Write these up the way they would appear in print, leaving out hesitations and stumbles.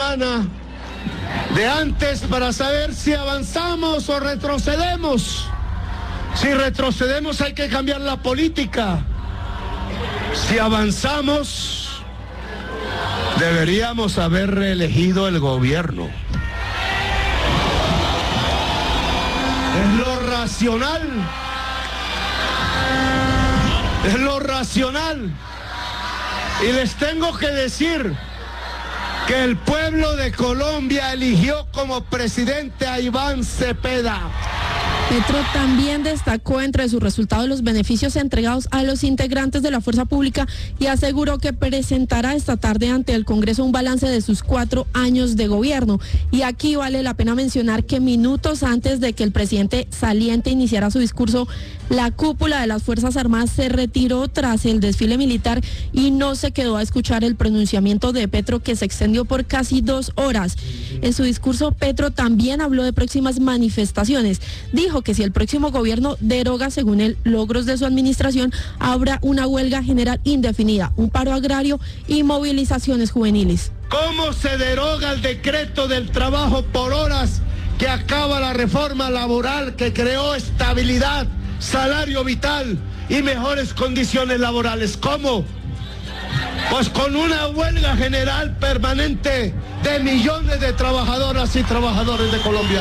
semana de antes para saber si avanzamos o retrocedemos. Si retrocedemos hay que cambiar la política. Si avanzamos, deberíamos haber reelegido el gobierno. Es lo racional. Es lo racional. Y les tengo que decir que el pueblo de Colombia eligió como presidente a Iván Cepeda. Petro también destacó entre sus resultados los beneficios entregados a los integrantes de la fuerza pública y aseguró que presentará esta tarde ante el Congreso un balance de sus 4 años de gobierno. Y aquí vale la pena mencionar que minutos antes de que el presidente saliente iniciara su discurso, la cúpula de las Fuerzas Armadas se retiró tras el desfile militar y no se quedó a escuchar el pronunciamiento de Petro, que se extendió por casi 2 horas. En su discurso, Petro también habló de próximas manifestaciones. Dijo que si el próximo gobierno deroga, según él, logros de su administración, habrá una huelga general indefinida, un paro agrario y movilizaciones juveniles. ¿Cómo se deroga el decreto del trabajo por horas que acaba la reforma laboral que creó estabilidad, salario vital y mejores condiciones laborales? ¿Cómo? Pues con una huelga general permanente de millones de trabajadoras y trabajadores de Colombia.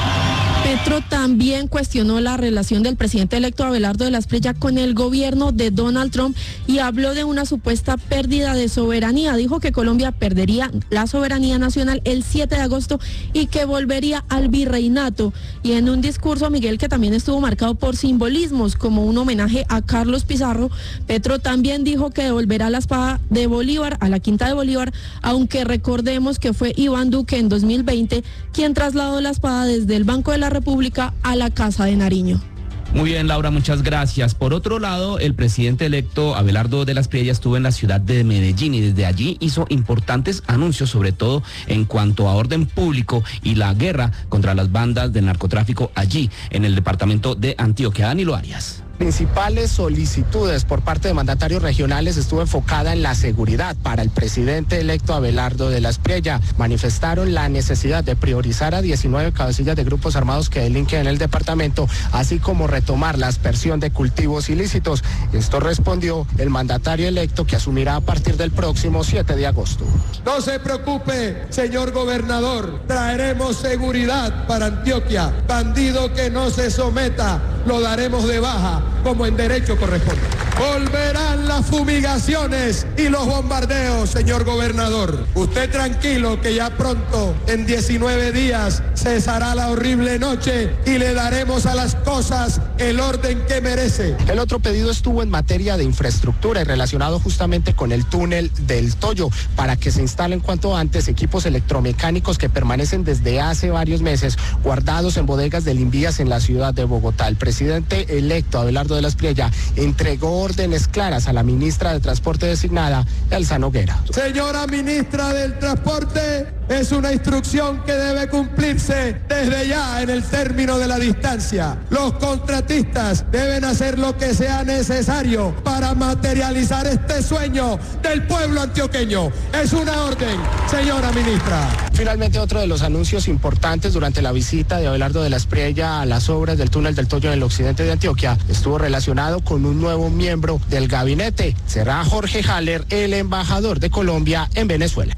Petro también cuestionó la relación del presidente electo Abelardo de la Espriella con el gobierno de Donald Trump y habló de una supuesta pérdida de soberanía. Dijo que Colombia perdería la soberanía nacional el 7 de agosto y que volvería al virreinato. Y en un discurso, Miguel, que también estuvo marcado por simbolismos como un homenaje a Carlos Pizarro, Petro también dijo que devolverá la espada de Bolívar a la Quinta de Bolívar, aunque recordemos que fue Iván Duque en 2020 quien trasladó la espada desde el Banco de la República a la Casa de Nariño. Muy bien, Laura, muchas gracias. Por otro lado, el presidente electo Abelardo de la Espriella estuvo en la ciudad de Medellín y desde allí hizo importantes anuncios, sobre todo en cuanto a orden público y la guerra contra las bandas de narcotráfico allí en el departamento de Antioquia. Danilo Arias. Principales solicitudes por parte de mandatarios regionales estuvo enfocada en la seguridad para el presidente electo Abelardo de la Espriella. Manifestaron la necesidad de priorizar a 19 cabecillas de grupos armados que delinquen en el departamento, así como retomar la aspersión de cultivos ilícitos. Esto respondió el mandatario electo, que asumirá a partir del próximo 7 de agosto. No se preocupe, señor gobernador, traeremos seguridad para Antioquia. Bandido que no se someta, lo daremos de baja, como en derecho corresponde. Volverán las fumigaciones y los bombardeos, señor gobernador. Usted tranquilo que ya pronto, en 19 días, cesará la horrible noche y le daremos a las cosas el orden que merece. El otro pedido estuvo en materia de infraestructura y relacionado justamente con el túnel del Toyo, para que se instalen cuanto antes equipos electromecánicos que permanecen desde hace varios meses guardados en bodegas del Invías en la ciudad de Bogotá. El presidente electo Abelardo de la Espriella entregó órdenes claras a la ministra de Transporte designada, Elsa Noguera. Señora ministra del Transporte, es una instrucción que debe cumplirse desde ya en el término de la distancia. Los contratistas deben hacer lo que sea necesario para materializar este sueño del pueblo antioqueño. Es una orden, señora ministra. Finalmente, otro de los anuncios importantes durante la visita de Abelardo de la Espriella a las obras del túnel del Toyo en el occidente de Antioquia estuvo relacionado con un nuevo miembro del gabinete. Será Jorge Haller, el embajador de Colombia en Venezuela.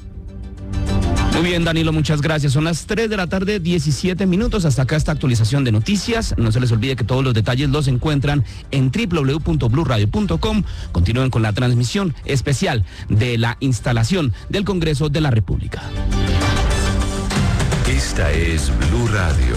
Muy bien, Danilo, muchas gracias. Son las 3 de la tarde, 17 minutos. Hasta acá esta actualización de noticias. No se les olvide que todos los detalles los encuentran en www.bluradio.com. Continúen con la transmisión especial de la instalación del Congreso de la República. Esta es Blue Radio.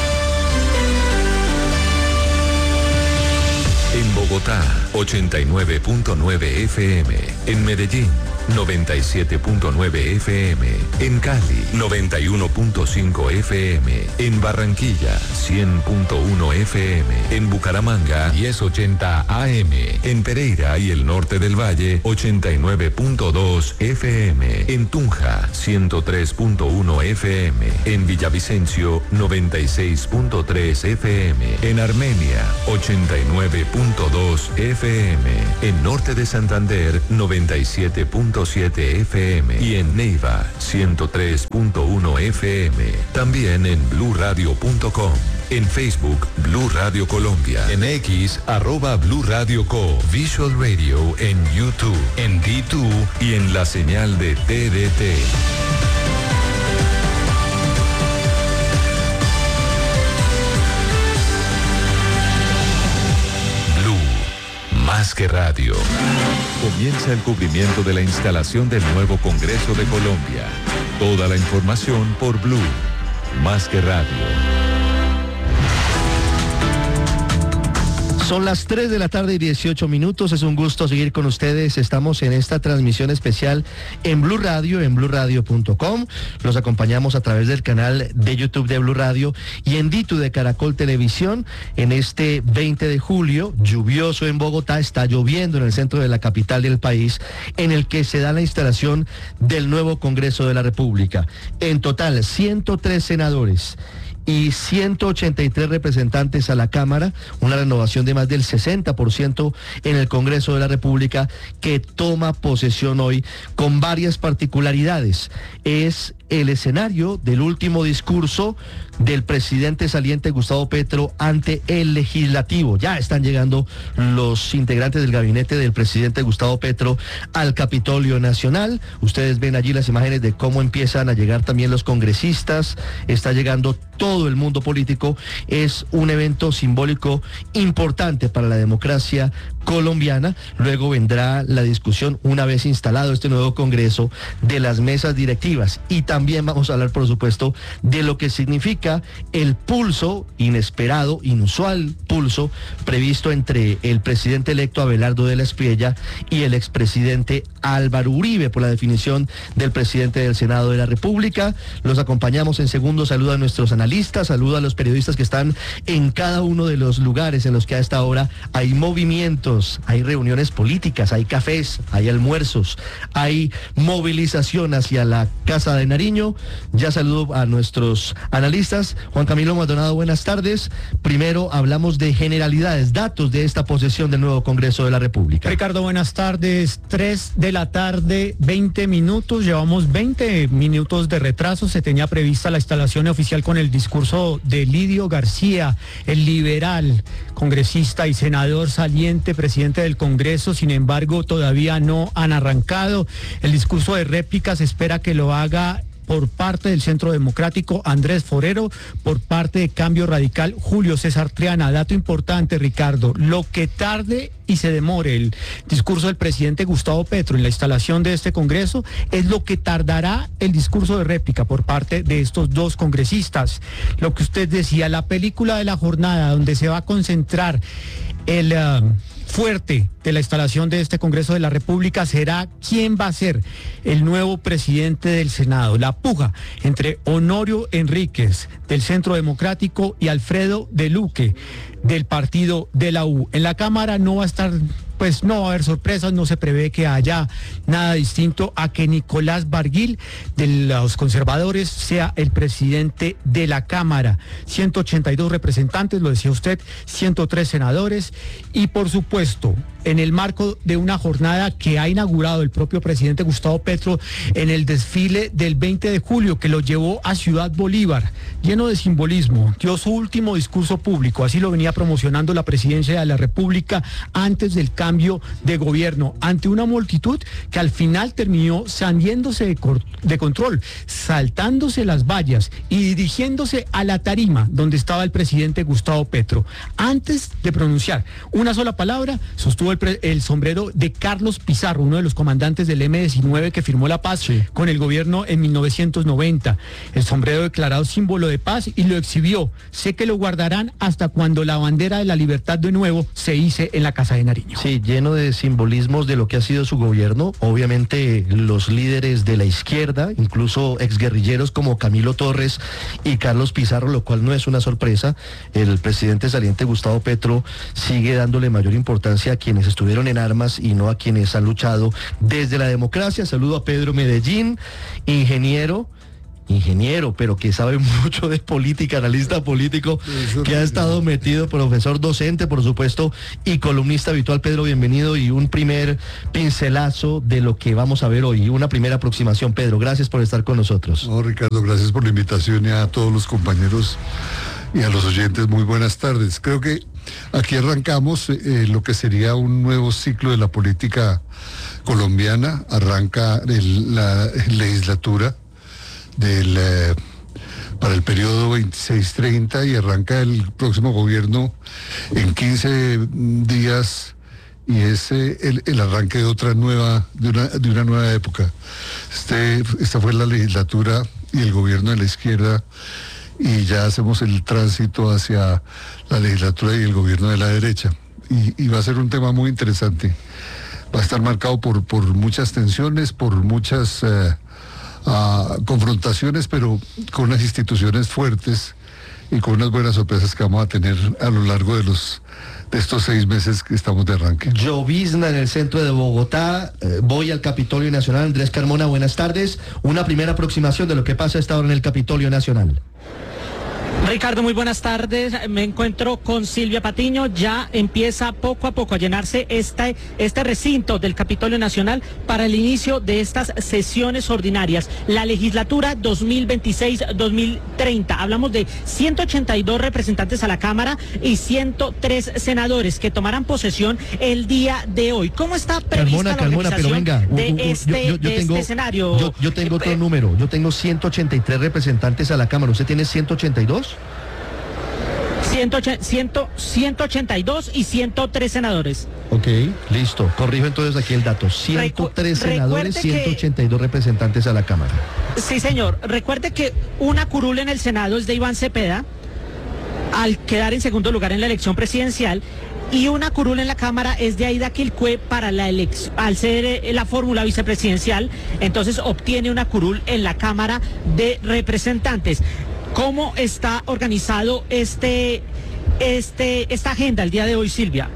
En Bogotá, 89.9 FM. En Medellín, 97.9 FM. En Cali, 91.5 FM. En Barranquilla, 100.1 FM. En Bucaramanga, 1080 AM. En Pereira y el norte del Valle, 89.2 FM. En Tunja, 103.1 FM. En Villavicencio, 96.3 FM. En Armenia, 89.2 FM. En norte de Santander, 97.3 92.7 FM y en Neiva 103.1 FM. También en bluradio.com. En Facebook, Blue Radio Colombia. En X, @Blue Radio Co. Visual Radio en YouTube, en D2 y en la señal de TDT. Blue, más que radio. Comienza el cubrimiento de la instalación del nuevo Congreso de Colombia. Toda la información por Blue, más que radio. Son las 3 de la tarde y 18 minutos. Es un gusto seguir con ustedes. Estamos en esta transmisión especial en Blue Radio, en bluradio.com. Los acompañamos a través del canal de YouTube de Blue Radio y en D2 de Caracol Televisión. En este 20 de julio, lluvioso en Bogotá, está lloviendo en el centro de la capital del país, en el que se da la instalación del nuevo Congreso de la República. En total, 103 senadores y 183 representantes a la Cámara, una renovación de más del 60% en el Congreso de la República, que toma posesión hoy con varias particularidades. Es el escenario del último discurso del presidente saliente Gustavo Petro ante el legislativo. Ya están llegando los integrantes del gabinete del presidente Gustavo Petro al Capitolio Nacional. Ustedes ven allí las imágenes de cómo empiezan a llegar también los congresistas. Está llegando todo el mundo político. Es un evento simbólico importante para la democracia colombiana. Luego vendrá la discusión, una vez instalado este nuevo Congreso, de las mesas directivas, y también vamos a hablar, por supuesto, de lo que significa el pulso inesperado, inusual pulso previsto entre el presidente electo Abelardo de la Espriella y el expresidente Álvaro Uribe por la definición del presidente del Senado de la República. Los acompañamos en segundos. Saludo a nuestros analistas, saludo a los periodistas que están en cada uno de los lugares en los que a esta hora hay movimientos, hay reuniones políticas, hay cafés, hay almuerzos, hay movilización hacia la Casa de Nariño. Ya saludo a nuestros analistas. Juan Camilo Maldonado, buenas tardes. Primero hablamos de generalidades, datos de esta posesión del nuevo Congreso de la República. Ricardo, buenas tardes. 3 de la tarde, 20 minutos. Llevamos 20 minutos de retraso. Se tenía prevista la instalación oficial con el discurso de Lidio García, el liberal, congresista y senador saliente, presidente del Congreso. Sin embargo, todavía no han arrancado. El discurso de réplica se espera que lo haga por parte del Centro Democrático Andrés Forero, por parte de Cambio Radical Julio César Triana. Dato importante, Ricardo, lo que tarde y se demore el discurso del presidente Gustavo Petro en la instalación de este Congreso es lo que tardará el discurso de réplica por parte de estos dos congresistas. Lo que usted decía, la película de la jornada donde se va a concentrar el fuerte de la instalación de este Congreso de la República será quién va a ser el nuevo presidente del Senado. La puja entre Honorio Enríquez del Centro Democrático y Alfredo de Luque del partido de la U. En la Cámara no va a estar, pues no va a haber sorpresas, no se prevé que haya nada distinto a que Nicolás Barguil de los conservadores sea el presidente de la Cámara. 182 representantes, lo decía usted, 103 senadores y por supuesto en el marco de una jornada que ha inaugurado el propio presidente Gustavo Petro en el desfile del 20 de julio que lo llevó a Ciudad Bolívar, lleno de simbolismo. Dio su último discurso público, así lo venía promocionando la presidencia de la República antes del cambio de gobierno, ante una multitud que al final terminó saliéndose de control, saltándose las vallas y dirigiéndose a la tarima donde estaba el presidente Gustavo Petro. Antes de pronunciar una sola palabra, sostuvo el sombrero de Carlos Pizarro, uno de los comandantes del M-19 que firmó la paz con el gobierno en 1990. El sombrero declarado símbolo de paz y lo exhibió. Sé que lo guardarán hasta cuando la bandera de la libertad de nuevo se hice en la Casa de Nariño. Sí, lleno de simbolismos de lo que ha sido su gobierno. Obviamente los líderes de la izquierda, incluso exguerrilleros como Camilo Torres y Carlos Pizarro, lo cual no es una sorpresa. El presidente saliente Gustavo Petro sigue dándole mayor importancia a quienes estuvieron en armas y no a quienes han luchado desde la democracia. Saludo a Pedro Medellín, ingeniero, ingeniero, pero que sabe mucho de política, analista político, que ha estado metido, profesor docente, por supuesto, y columnista habitual. Pedro, bienvenido, y un primer pincelazo de lo que vamos a ver hoy, una primera aproximación. Pedro, gracias por estar con nosotros. No, Ricardo, gracias por la invitación, y a todos los compañeros y a los oyentes, muy buenas tardes. Creo que aquí arrancamos lo que sería un nuevo ciclo de la política colombiana. Arranca la legislatura para el periodo 26-30, y arranca el próximo gobierno en 15 días, y es el arranque de de una nueva época. Esta fue la legislatura y el gobierno de la izquierda, y ya hacemos el tránsito hacia la legislatura y el gobierno de la derecha. Y va a ser un tema muy interesante. Va a estar marcado por muchas tensiones, por muchas confrontaciones, pero con unas instituciones fuertes y con unas buenas sorpresas que vamos a tener a lo largo de estos 6 meses que estamos de arranque. Llovizna en el centro de Bogotá. Voy al Capitolio Nacional. Andrés Carmona, buenas tardes. Una primera aproximación de lo que pasa a esta hora en el Capitolio Nacional. Ricardo, muy buenas tardes. Me encuentro con Silvia Patiño. Ya empieza poco a poco a llenarse este recinto del Capitolio Nacional para el inicio de estas sesiones ordinarias. La legislatura 2026-2030. Hablamos de 182 representantes a la Cámara y 103 senadores que tomarán posesión el día de hoy. ¿Cómo está prevista la organización pero venga, de este escenario? Yo tengo otro número. Yo tengo 183 representantes a la Cámara. ¿Usted tiene 182? 182 y 103 senadores. Ok, listo. Corrijo entonces aquí el dato. 103 senadores, 182 representantes a la Cámara. Sí, señor. Recuerde que una curul en el Senado es de Iván Cepeda, al quedar en segundo lugar en la elección presidencial, y una curul en la Cámara es de Aida Quilcue para la elección, al ser la fórmula vicepresidencial, entonces obtiene una curul en la Cámara de Representantes. ¿Cómo está organizado esta agenda el día de hoy, Silvia?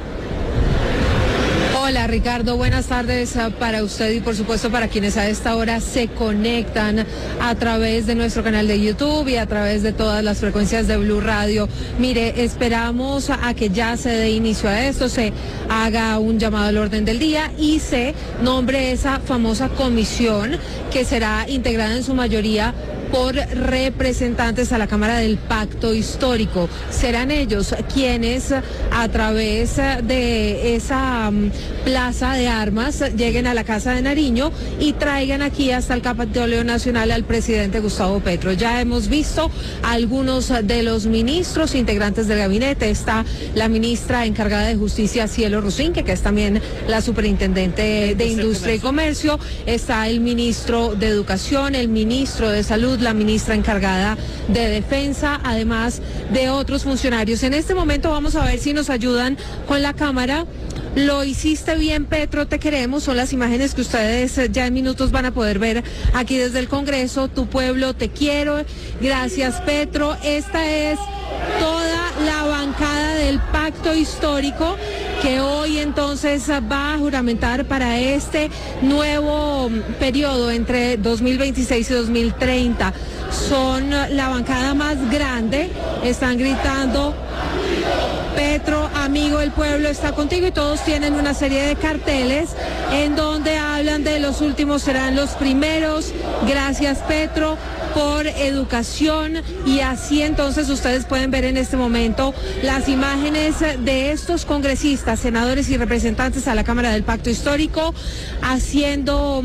Hola Ricardo, buenas tardes para usted y por supuesto para quienes a esta hora se conectan a través de nuestro canal de YouTube y a través de todas las frecuencias de Blue Radio. Mire, esperamos a que ya se dé inicio a esto, se haga un llamado al orden del día y se nombre esa famosa comisión que será integrada en su mayoría por representantes a la Cámara del Pacto Histórico. Serán ellos quienes a través de esa plaza de armas lleguen a la Casa de Nariño y traigan aquí hasta el Capitolio Nacional al presidente Gustavo Petro. Ya hemos visto a algunos de los ministros integrantes del gabinete. Está la ministra encargada de Justicia, Cielo Rusinque, que es también la superintendente de Industria y Comercio. Está el ministro de Educación, el ministro de Salud, la ministra encargada de Defensa, además de otros funcionarios. En este momento vamos a ver si nos ayudan con la cámara. Lo hiciste bien, Petro, te queremos. Son las imágenes que ustedes ya en minutos van a poder ver aquí desde el Congreso. Tu pueblo, te quiero. Gracias, Petro. Esta es toda la bancada del Pacto Histórico que hoy entonces va a juramentar para este nuevo periodo entre 2026 y 2030. Son la bancada más grande, están gritando: Petro, amigo, el pueblo está contigo, y todos tienen una serie de carteles en donde hablan de los últimos serán los primeros. Gracias, Petro, por educación. Y así entonces ustedes pueden ver en este momento las imágenes de estos congresistas, senadores y representantes a la Cámara del Pacto Histórico haciendo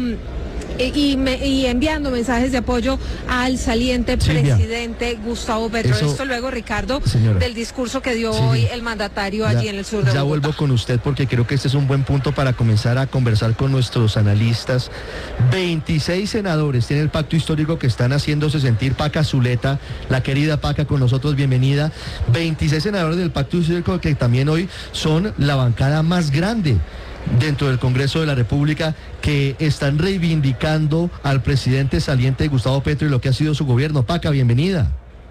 y enviando mensajes de apoyo al saliente presidente Gustavo Petro. Esto luego, Ricardo, del discurso que dio hoy el mandatario allí en el sur de Bogotá. Ya vuelvo con usted porque creo que este es un buen punto para comenzar a conversar con nuestros analistas. 26 senadores tiene el Pacto Histórico que están haciéndose sentir. Paca Zuleta, la querida Paca, con nosotros, bienvenida. 26 senadores del Pacto Histórico que también hoy son la bancada más grande dentro del Congreso de la República, que están reivindicando al presidente saliente Gustavo Petro y lo que ha sido su gobierno. Paca, bienvenida.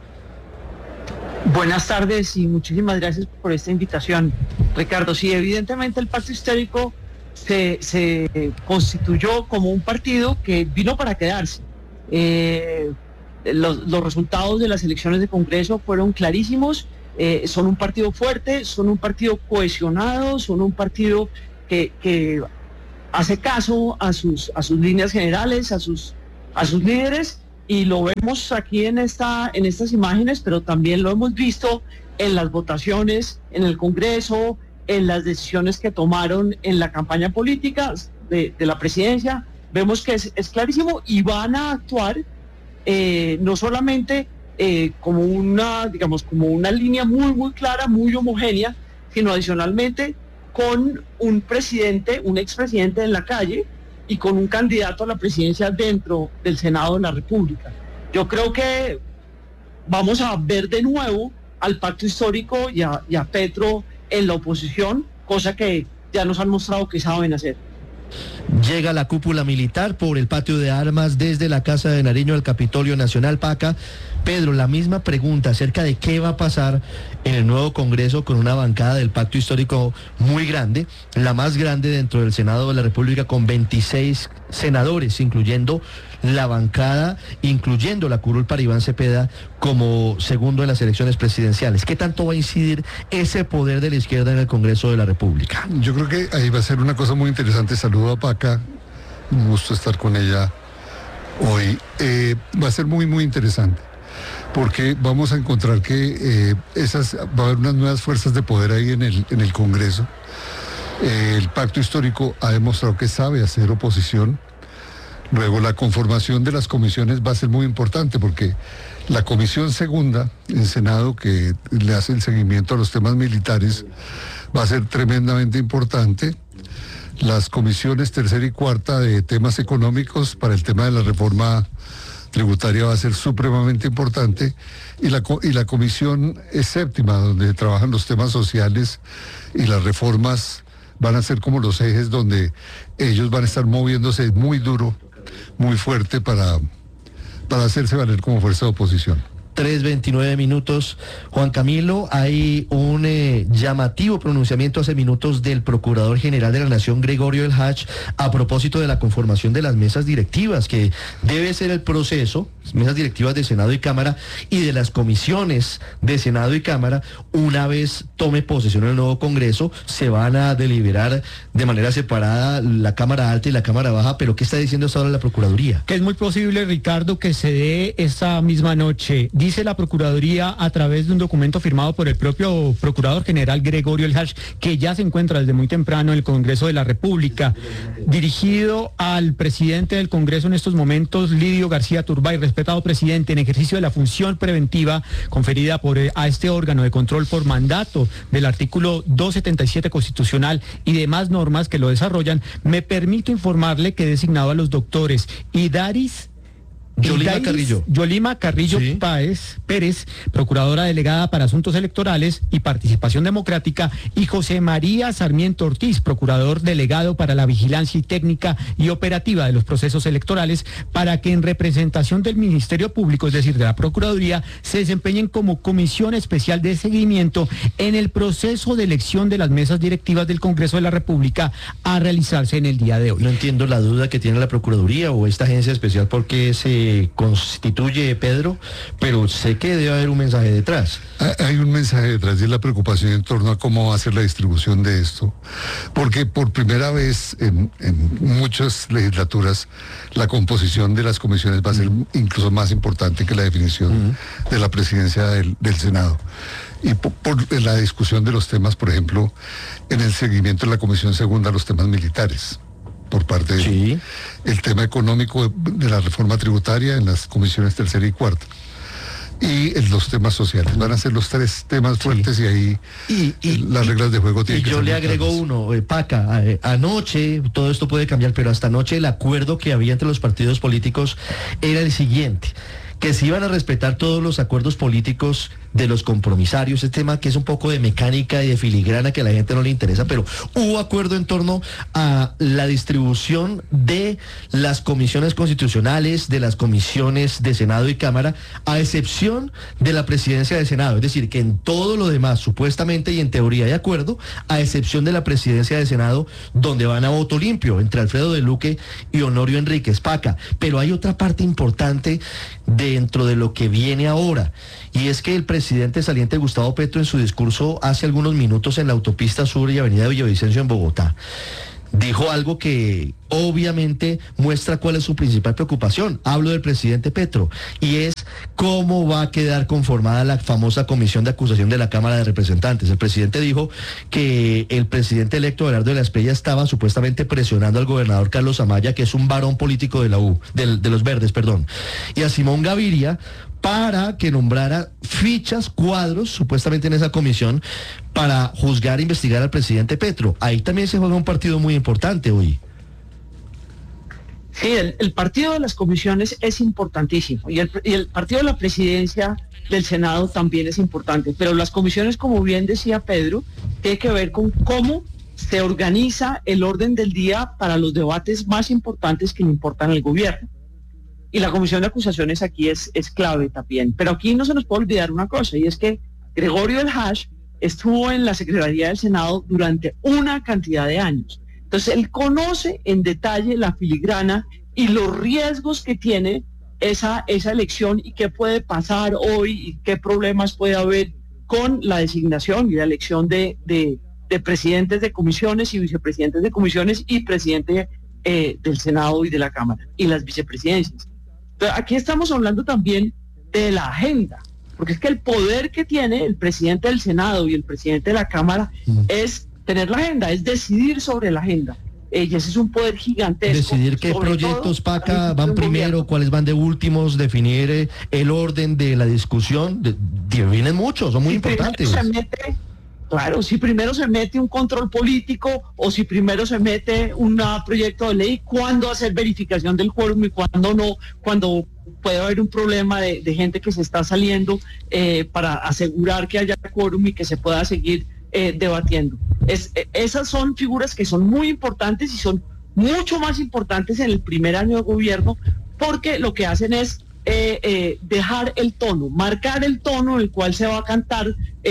Buenas tardes y muchísimas gracias por esta invitación, Ricardo. Sí, evidentemente el Pacto Histórico se constituyó como un partido que vino para quedarse. Los resultados de las elecciones de Congreso fueron clarísimos. Son un partido fuerte, son un partido cohesionado, son un partido que hace caso a sus líneas generales, a sus líderes, y lo vemos aquí en estas imágenes, pero también lo hemos visto en las votaciones en el Congreso, en las decisiones que tomaron en la campaña política de la presidencia. Vemos que es clarísimo, y van a actuar no solamente como una línea muy clara, muy homogénea, sino adicionalmente con un expresidente en la calle y con un candidato a la presidencia dentro del Senado de la República. Yo creo que vamos a ver de nuevo al pacto histórico y a Petro en la oposición, cosa que ya nos han mostrado que saben hacer. Llega la cúpula militar por el patio de armas desde la Casa de Nariño al Capitolio Nacional. Paca, Pedro, la misma pregunta acerca de qué va a pasar en el nuevo Congreso con una bancada del pacto histórico muy grande, la más grande dentro del Senado de la República, con 26 senadores, incluyendo la bancada, incluyendo la curul para Iván Cepeda como segundo en las elecciones presidenciales. ¿Qué tanto va a incidir ese poder de la izquierda en el Congreso de la República? Yo creo que ahí va a ser una cosa muy interesante. Saludo a Paca, un gusto estar con ella hoy. Va a ser muy interesante, porque vamos a encontrar que va a haber unas nuevas fuerzas de poder ahí en el Congreso. El pacto histórico ha demostrado que sabe hacer oposición. Luego, la conformación de las comisiones va a ser muy importante, porque la comisión segunda en Senado, que le hace el seguimiento a los temas militares, va a ser tremendamente importante. Las comisiones tercera y cuarta de temas económicos para el tema de la reforma tributaria va a ser supremamente importante, y la comisión séptima, donde trabajan los temas sociales y las reformas, van a ser como los ejes donde ellos van a estar moviéndose muy duro, muy fuerte para hacerse valer como fuerza de oposición. 3:29 minutos. Juan Camilo, hay un llamativo pronunciamiento hace minutos del Procurador General de la Nación, Gregorio El Hach, a propósito de la conformación de las mesas directivas, que debe ser el proceso, mesas directivas de Senado y Cámara, y de las comisiones de Senado y Cámara. Una vez tome posesión el nuevo Congreso, se van a deliberar de manera separada la Cámara Alta y la Cámara Baja. ¿Pero qué está diciendo hasta ahora la Procuraduría? Que es muy posible, Ricardo, que se dé esta misma noche. Dice la Procuraduría, a través de un documento firmado por el propio Procurador General Gregorio El Hach, que ya se encuentra desde muy temprano en el Congreso de la República, dirigido al presidente del Congreso en estos momentos, Lidio García Turbay: respetado presidente, en ejercicio de la función preventiva conferida a este órgano de control por mandato del artículo 277 constitucional y demás normas que lo desarrollan, me permito informarle que he designado a los doctores Yolima Carrillo Sí. Pérez, procuradora delegada para asuntos electorales y participación democrática, y José María Sarmiento Ortiz, procurador delegado para la vigilancia y técnica y operativa de los procesos electorales, para que en representación del Ministerio Público, es decir, de la Procuraduría, se desempeñen como comisión especial de seguimiento en el proceso de elección de las mesas directivas del Congreso de la República a realizarse en el día de hoy. No entiendo la duda que tiene la Procuraduría o esta agencia especial porque se constituye, Pedro, pero sé que debe haber un mensaje detrás. Hay un mensaje detrás, y es la preocupación en torno a cómo va a ser la distribución de esto, porque por primera vez en muchas legislaturas la composición de las comisiones va a ser incluso más importante que la definición de la presidencia del Senado. Y por la discusión de los temas, por ejemplo, en el seguimiento de la comisión segunda a los temas militares, por parte del tema económico de la reforma tributaria en las comisiones tercera y cuarta, y en los temas sociales. Van a ser los tres temas fuertes, y ahí las reglas de juego tienen que ser. Y yo le agrego uno, Paca, anoche, todo esto puede cambiar, pero hasta anoche el acuerdo que había entre los partidos políticos era el siguiente: que se iban a respetar todos los acuerdos políticos de los compromisarios, ese tema que es un poco de mecánica y de filigrana que a la gente no le interesa, pero hubo acuerdo en torno a la distribución de las comisiones constitucionales, de las comisiones de Senado y Cámara, a excepción de la presidencia de Senado. Es decir, que en todo lo demás, supuestamente y en teoría hay acuerdo, a excepción de la presidencia de Senado, donde van a voto limpio entre Alfredo de Luque y Honorio Enríquez Paca. Pero hay otra parte importante dentro de lo que viene ahora, y es que el presidente saliente Gustavo Petro, en su discurso hace algunos minutos en la autopista Sur y avenida Villavicencio en Bogotá, dijo algo que obviamente muestra cuál es su principal preocupación. Hablo del presidente Petro, y es cómo va a quedar conformada la famosa comisión de acusación de la Cámara de Representantes. El presidente dijo que el presidente electo Abelardo de la Espriella estaba supuestamente presionando al gobernador Carlos Amaya, que es un varón político de la de los Verdes, y a Simón Gaviria, para que nombrara fichas, cuadros, supuestamente en esa comisión, para juzgar e investigar al presidente Petro. Ahí también se juega un partido muy importante hoy. Sí, el partido de las comisiones es importantísimo, y el partido de la presidencia del Senado también es importante, pero las comisiones, como bien decía Pedro, tiene que ver con cómo se organiza el orden del día para los debates más importantes que le importan al gobierno. Y la comisión de acusaciones aquí es clave también. Pero aquí no se nos puede olvidar una cosa, y es que Gregorio del Hash estuvo en la Secretaría del Senado durante una cantidad de años. Entonces él conoce en detalle la filigrana y los riesgos que tiene esa elección, y qué puede pasar hoy y qué problemas puede haber con la designación y la elección de presidentes de comisiones y vicepresidentes de comisiones y presidente del Senado y de la Cámara y las vicepresidencias. Entonces, aquí estamos hablando también de la agenda, porque es que el poder que tiene el presidente del Senado y el presidente de la Cámara es tener la agenda, es decidir sobre la agenda. Y ese es un poder gigantesco. Decidir qué proyectos, Paca, van primero, cuáles van de últimos, definir el orden de la discusión. Vienen muchos, son muy importantes. Si primero se mete un control político, o si primero se mete un proyecto de ley, cuándo hacer verificación del quórum y cuándo no, cuando puede haber un problema de gente que se está saliendo, para asegurar que haya quórum y que se pueda seguir debatiendo. Esas son figuras que son muy importantes y son mucho más importantes en el primer año de gobierno, porque lo que hacen es dejar el tono, marcar el tono en el cual se va a cantar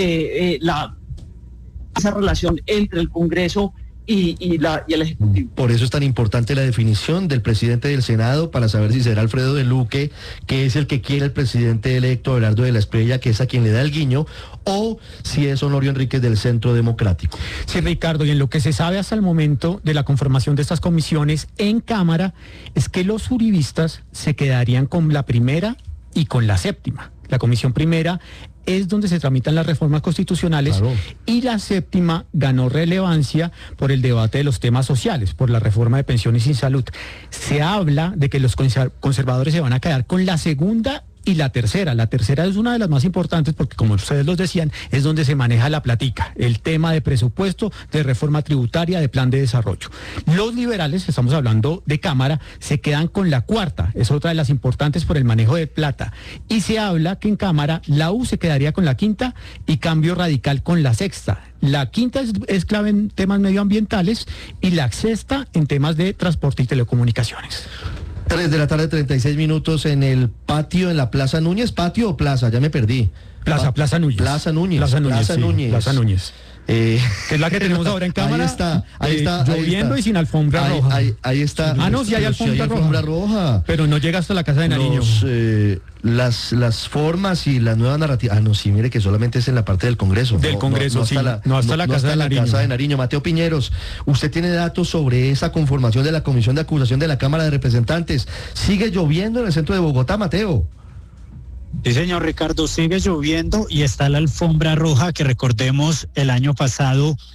esa relación entre el Congreso y el Ejecutivo. Por eso es tan importante la definición del presidente del Senado, para saber si será Alfredo de Luque, que es el que quiere el presidente electo Abelardo de la Espriella, que es a quien le da el guiño, o si es Honorio Enríquez del Centro Democrático. Sí, Ricardo, y en lo que se sabe hasta el momento de la conformación de estas comisiones en Cámara, es que los uribistas se quedarían con la primera y con la séptima. La comisión primera es donde se tramitan las reformas constitucionales, claro, y la séptima ganó relevancia por el debate de los temas sociales, por la reforma de pensiones y salud. Se habla de que los conservadores se van a quedar con la segunda y la tercera. La tercera es una de las más importantes porque, como ustedes los decían, es donde se maneja la platica, el tema de presupuesto, de reforma tributaria, de plan de desarrollo. Los liberales, estamos hablando de Cámara, se quedan con la cuarta, es otra de las importantes por el manejo de plata. Y se habla que en Cámara la U se quedaría con la quinta y Cambio Radical con la sexta. La quinta es clave en temas medioambientales y la sexta en temas de transporte y telecomunicaciones. 3:36 p.m. en el patio, en la Plaza Núñez. ¿Patio o plaza? Ya me perdí. Plaza Núñez. Plaza Núñez. Plaza Núñez. Plaza Núñez. Plaza Núñez. Que es la que tenemos ahora en Cámara. Ahí está. Lloviendo y sin alfombra roja. Ahí está. Ah, no, sí hay alfombra roja. Pero no llega hasta la Casa de Nariño. Las formas y las nuevas narrativas. Ah, no, sí, mire que solamente es en la parte del Congreso. Del Congreso, sí. No hasta la Casa de Nariño. Mateo Piñeros, usted tiene datos sobre esa conformación de la Comisión de Acusación de la Cámara de Representantes. ¿Sigue lloviendo en el centro de Bogotá, Mateo? Sí, señor Ricardo, sigue lloviendo y está la alfombra roja que, recordemos, el año pasado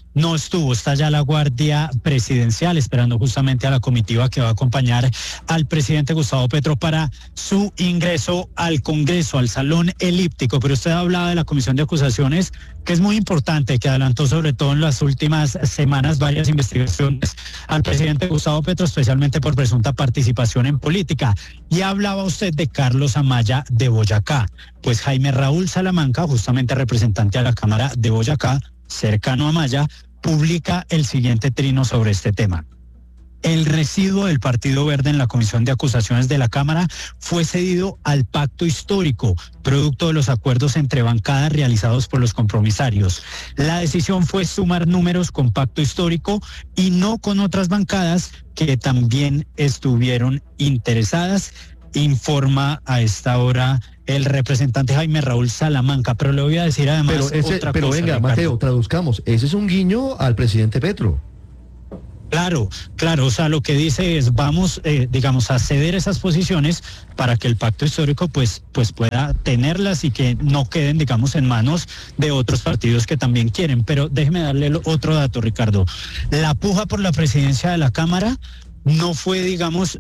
no estuvo, está ya la Guardia Presidencial esperando justamente a la comitiva que va a acompañar al presidente Gustavo Petro para su ingreso al Congreso, al Salón Elíptico. Pero usted hablaba de la Comisión de Acusaciones, que es muy importante, que adelantó sobre todo en las últimas semanas varias investigaciones al presidente Gustavo Petro, especialmente por presunta participación en política. Y hablaba usted de Carlos Amaya de Boyacá. Pues Jaime Raúl Salamanca, justamente representante a la Cámara de Boyacá, cercano a Amaya, publica el siguiente trino sobre este tema. El residuo del Partido Verde en la Comisión de Acusaciones de la Cámara fue cedido al pacto histórico, producto de los acuerdos entre bancadas realizados por los compromisarios. La decisión fue sumar números con pacto histórico y no con otras bancadas que también estuvieron interesadas, informa a esta hora el representante Jaime Raúl Salamanca. Pero le voy a decir además otra cosa. Venga, Ricardo. Mateo, traduzcamos. Ese es un guiño al presidente Petro. Claro, o sea, lo que dice es vamos, digamos, a ceder esas posiciones para que el pacto histórico pues pueda tenerlas y que no queden, digamos, en manos de otros partidos que también quieren. Pero déjeme darle otro dato, Ricardo. La puja por la presidencia de la Cámara no fue, digamos,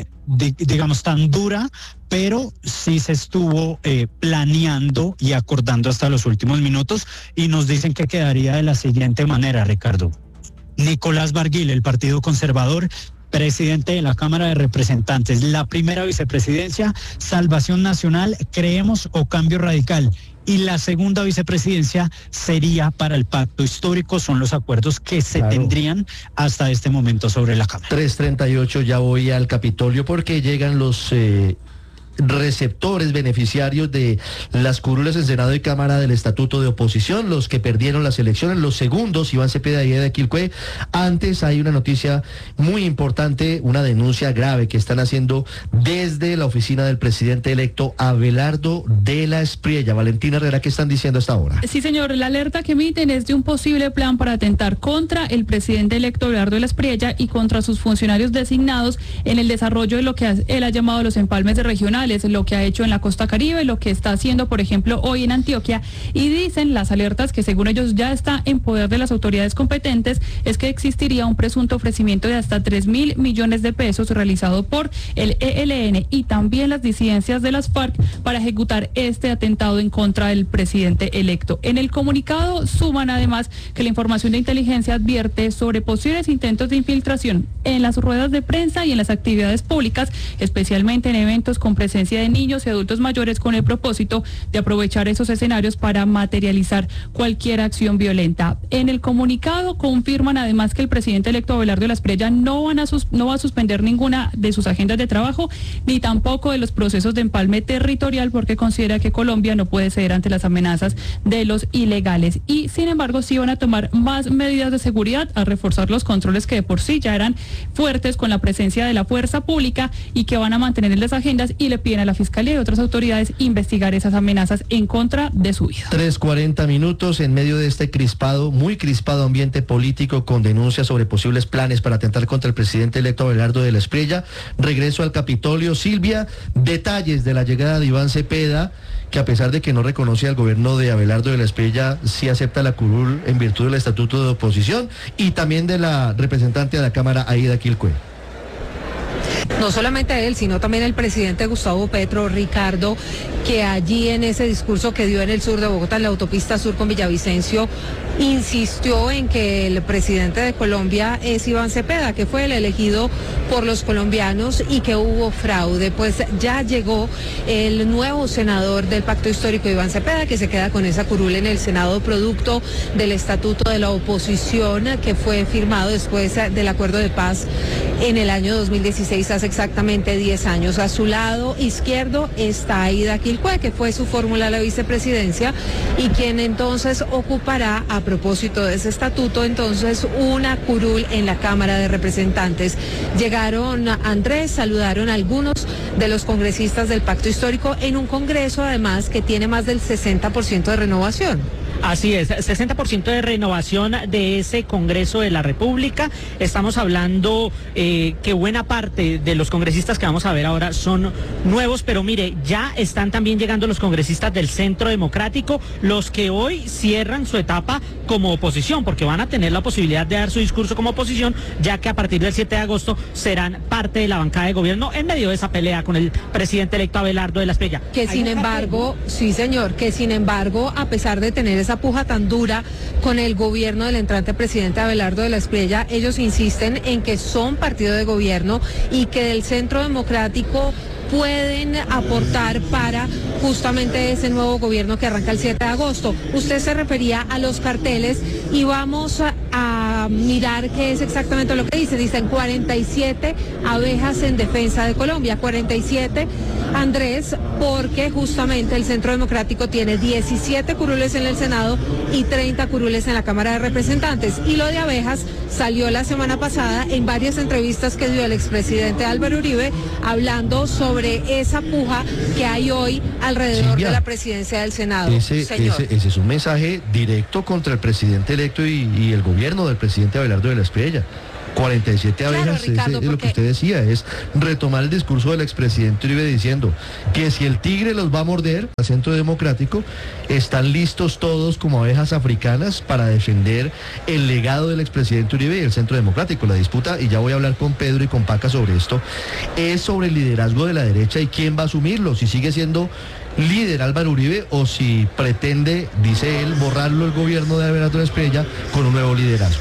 tan dura, pero sí se estuvo planeando y acordando hasta los últimos minutos, y nos dicen que quedaría de la siguiente manera, Ricardo. Nicolás Barguil, el Partido Conservador, presidente de la Cámara de Representantes. La primera vicepresidencia, Salvación Nacional, Creemos o Cambio Radical. Y la segunda vicepresidencia sería para el pacto histórico. Son los acuerdos que se tendrían hasta este momento sobre la Cámara. 3:38, ya voy al Capitolio porque llegan los receptores beneficiarios de las curules en Senado y Cámara del Estatuto de Oposición, los que perdieron las elecciones, los segundos, Iván Cepeda y Aida Quilcue. Antes hay una noticia muy importante, una denuncia grave que están haciendo desde la oficina del presidente electo Abelardo de la Espriella. Valentina Herrera, ¿qué están diciendo hasta ahora? Sí, señor, la alerta que emiten es de un posible plan para atentar contra el presidente electo Abelardo de la Espriella y contra sus funcionarios designados en el desarrollo de lo que él ha llamado los empalmes de regionales, lo que ha hecho en la costa Caribe, lo que está haciendo, por ejemplo, hoy en Antioquia. Y dicen las alertas que según ellos ya está en poder de las autoridades competentes, es que existiría un presunto ofrecimiento de hasta 3.000 millones de pesos realizado por el ELN y también las disidencias de las FARC para ejecutar este atentado en contra del presidente electo. En el comunicado suman además que la información de inteligencia advierte sobre posibles intentos de infiltración en las ruedas de prensa y en las actividades públicas, especialmente en eventos con presencia de niños y adultos mayores, con el propósito de aprovechar esos escenarios para materializar cualquier acción violenta. En el comunicado confirman además que el presidente electo Abelardo de la Espriella no va a suspender ninguna de sus agendas de trabajo, ni tampoco de los procesos de empalme territorial, porque considera que Colombia no puede ceder ante las amenazas de los ilegales. Y sin embargo sí van a tomar más medidas de seguridad, a reforzar los controles que de por sí ya eran fuertes con la presencia de la fuerza pública, y que van a mantener en las agendas, y le piden a la Fiscalía y otras autoridades investigar esas amenazas en contra de su vida. 3:40 minutos en medio de este muy crispado ambiente político con denuncias sobre posibles planes para atentar contra el presidente electo Abelardo de la Espriella. Regreso al Capitolio. Silvia, detalles de la llegada de Iván Cepeda, que a pesar de que no reconoce al gobierno de Abelardo de la Espriella, sí acepta la curul en virtud del Estatuto de Oposición, y también de la representante de la Cámara, Aida Quilcue. No solamente él, sino también el presidente Gustavo Petro, Ricardo, que allí en ese discurso que dio en el sur de Bogotá, en la autopista sur con Villavicencio, insistió en que el presidente de Colombia es Iván Cepeda, que fue el elegido por los colombianos y que hubo fraude. Pues ya llegó el nuevo senador del Pacto Histórico, Iván Cepeda, que se queda con esa curul en el Senado, producto del Estatuto de la Oposición que fue firmado después del acuerdo de paz en el año 2016, hace exactamente 10 años. A su lado izquierdo está Aida Quilcue, que fue su fórmula a la vicepresidencia y quien entonces ocupará, a propósito de ese estatuto, entonces una curul en la Cámara de Representantes. Llegaron Andrés, saludaron a algunos de los congresistas del Pacto Histórico en un congreso además que tiene más del 60% de renovación. Así es, 60% de renovación de ese Congreso de la República. Estamos hablando que buena parte de los congresistas que vamos a ver ahora son nuevos, pero mire, ya están también llegando los congresistas del Centro Democrático, los que hoy cierran su etapa como oposición, porque van a tener la posibilidad de dar su discurso como oposición, ya que a partir del 7 de agosto serán parte de la bancada de gobierno en medio de esa pelea con el presidente electo Abelardo de la Espriella. Que sin embargo, sí señor, que sin embargo, a pesar de tener esa puja tan dura con el gobierno del entrante presidente Abelardo de la Espriella, ellos insisten en que son partido de gobierno y que del Centro Democrático pueden aportar para justamente ese nuevo gobierno que arranca el 7 de agosto. Usted se refería a los carteles y vamos a mirar qué es exactamente lo que dice. Dicen 47 abejas en defensa de Colombia, 47, Andrés, porque justamente el Centro Democrático tiene 17 curules en el Senado y 30 curules en la Cámara de Representantes. Y lo de abejas salió la semana pasada en varias entrevistas que dio el expresidente Álvaro Uribe, hablando sobre esa puja que hay hoy alrededor de la presidencia del Senado. Ese es un mensaje directo contra el presidente electo y el gobierno del presidente Abelardo de la Espriella. 47 abejas, Ricardo, es lo que usted decía, es retomar el discurso del expresidente Uribe diciendo que si el tigre los va a morder, el Centro Democrático están listos todos como abejas africanas para defender el legado del expresidente Uribe y el Centro Democrático. La disputa, y ya voy a hablar con Pedro y con Paca sobre esto, es sobre el liderazgo de la derecha y quién va a asumirlo, si sigue siendo líder Álvaro Uribe o si pretende, dice él, borrarlo el gobierno de Abelardo de la Espriella con un nuevo liderazgo.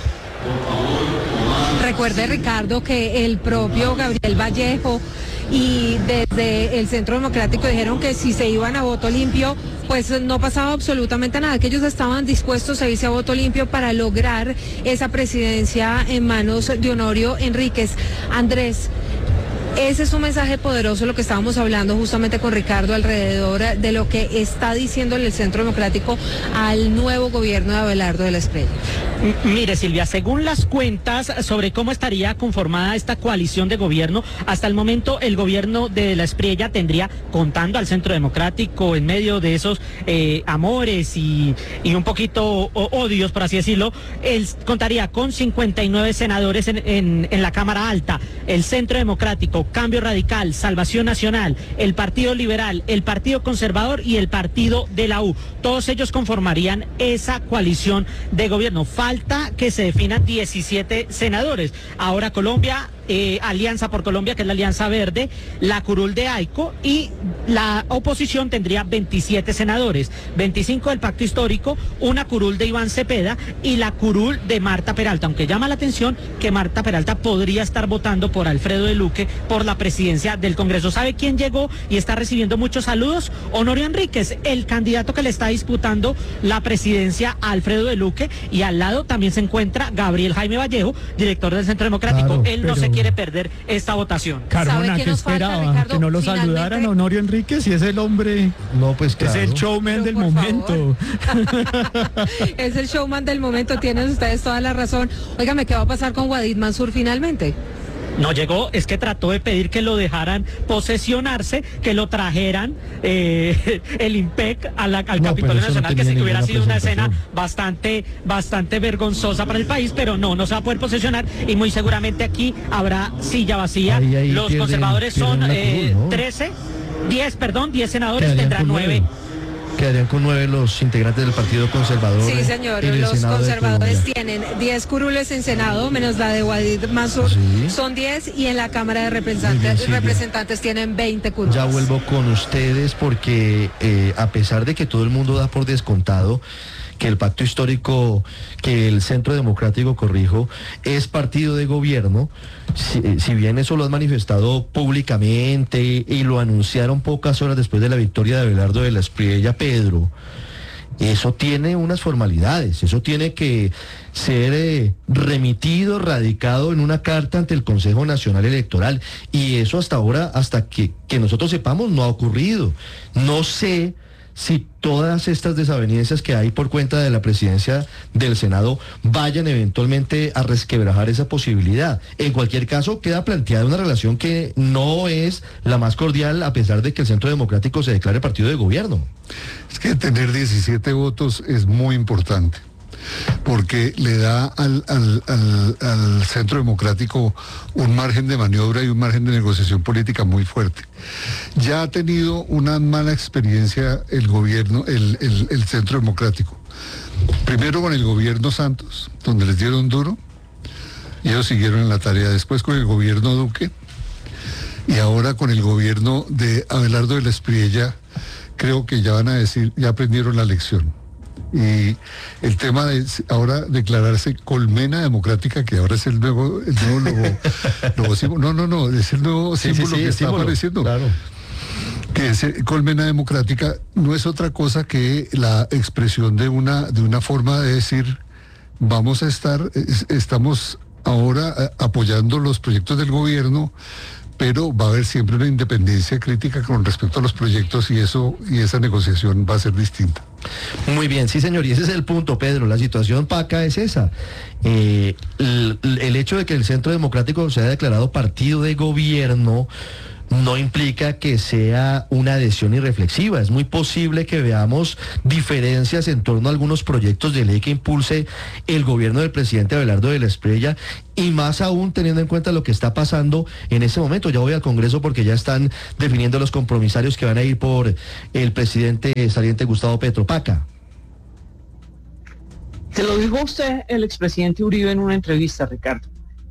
Recuerde, Ricardo, que el propio Gabriel Vallejo y desde el Centro Democrático dijeron que si se iban a voto limpio, pues no pasaba absolutamente nada, que ellos estaban dispuestos a irse a voto limpio para lograr esa presidencia en manos de Honorio Enríquez. Andrés, ese es un mensaje poderoso, lo que estábamos hablando justamente con Ricardo alrededor de lo que está diciendo el Centro Democrático al nuevo gobierno de Abelardo de la Espriella. Mire, Silvia, según las cuentas sobre cómo estaría conformada esta coalición de gobierno, hasta el momento el gobierno de la Espriella tendría, contando al Centro Democrático en medio de esos amores y un poquito odios, por así decirlo, él contaría con 59 senadores en la Cámara Alta. El Centro Democrático, Cambio Radical, Salvación Nacional, el Partido Liberal, el Partido Conservador y el Partido de la U. Todos ellos conformarían esa coalición de gobierno. Falta que se definan 17 senadores. Ahora Colombia, Alianza por Colombia, que es la Alianza Verde, la curul de AICO, y la oposición tendría 27 senadores, 25 del Pacto Histórico, una curul de Iván Cepeda y la curul de Marta Peralta, aunque llama la atención que Marta Peralta podría estar votando por Alfredo de Luque por la presidencia del Congreso. ¿Sabe quién llegó y está recibiendo muchos saludos? Honorio Enríquez, el candidato que le está disputando la presidencia a Alfredo de Luque, y al lado también se encuentra Gabriel Jaime Vallejo, director del Centro Democrático. Claro, él no se quiere perder esta votación. Carmona, ¿qué esperaba? Ricardo, que no lo finalmente saludaran a Honorio Enríquez, y es el hombre, no, pues claro, es el showman del momento. Es el showman del momento, tienen ustedes toda la razón. Óigame, ¿qué va a pasar con Guadid Mansur finalmente? No llegó, es que trató de pedir que lo dejaran posesionarse, que lo trajeran el IMPEC al Capitolio Nacional, que sí que hubiera sido una escena bastante vergonzosa para el país, pero no se va a poder posesionar y muy seguramente aquí habrá silla vacía. Ahí los conservadores son 10 senadores, tendrán 9. Quedarían con 9 los integrantes del Partido Conservador. Sí, señor, los conservadores tienen 10 curules en Senado, menos la de Guadid Mansur, son 10, y en la Cámara de Representantes tienen 20 curules. Ya vuelvo con ustedes porque a pesar de que todo el mundo da por descontado que el Pacto Histórico, que el Centro Democrático, corrijo, es partido de gobierno, si bien eso lo han manifestado públicamente y lo anunciaron pocas horas después de la victoria de Abelardo de la Espriella, Pedro, eso tiene unas formalidades, eso tiene que ser remitido, radicado en una carta ante el Consejo Nacional Electoral, y eso hasta ahora, hasta que nosotros sepamos, no ha ocurrido. No sé si todas estas desavenencias que hay por cuenta de la presidencia del Senado vayan eventualmente a resquebrajar esa posibilidad. En cualquier caso, queda planteada una relación que no es la más cordial, a pesar de que el Centro Democrático se declare partido de gobierno. Es que tener 17 votos es muy importante, porque le da al Centro Democrático un margen de maniobra y un margen de negociación política muy fuerte. Ya ha tenido una mala experiencia el gobierno, el Centro Democrático. Primero con el gobierno Santos, donde les dieron duro, y ellos siguieron en la tarea. Después con el gobierno Duque, y ahora con el gobierno de Abelardo de la Espriella, creo que ya van a decir, ya aprendieron la lección. Y el tema de ahora declararse colmena democrática, que ahora es el nuevo logo símbolo. No, es el nuevo símbolo que está apareciendo. Claro. Que es colmena democrática, no es otra cosa que la expresión de una forma de decir, estamos ahora apoyando los proyectos del gobierno, pero va a haber siempre una independencia crítica con respecto a los proyectos, y esa negociación va a ser distinta. Muy bien, sí señor, y ese es el punto, Pedro. La situación PACA es esa. El hecho de que el Centro Democrático se haya declarado partido de gobierno no implica que sea una adhesión irreflexiva. Es muy posible que veamos diferencias en torno a algunos proyectos de ley que impulse el gobierno del presidente Abelardo de la Espriella, y más aún teniendo en cuenta lo que está pasando en este momento. Ya voy al Congreso porque ya están definiendo los compromisarios que van a ir por el presidente saliente Gustavo Petro. PACA. Se lo dijo usted el expresidente Uribe en una entrevista, Ricardo.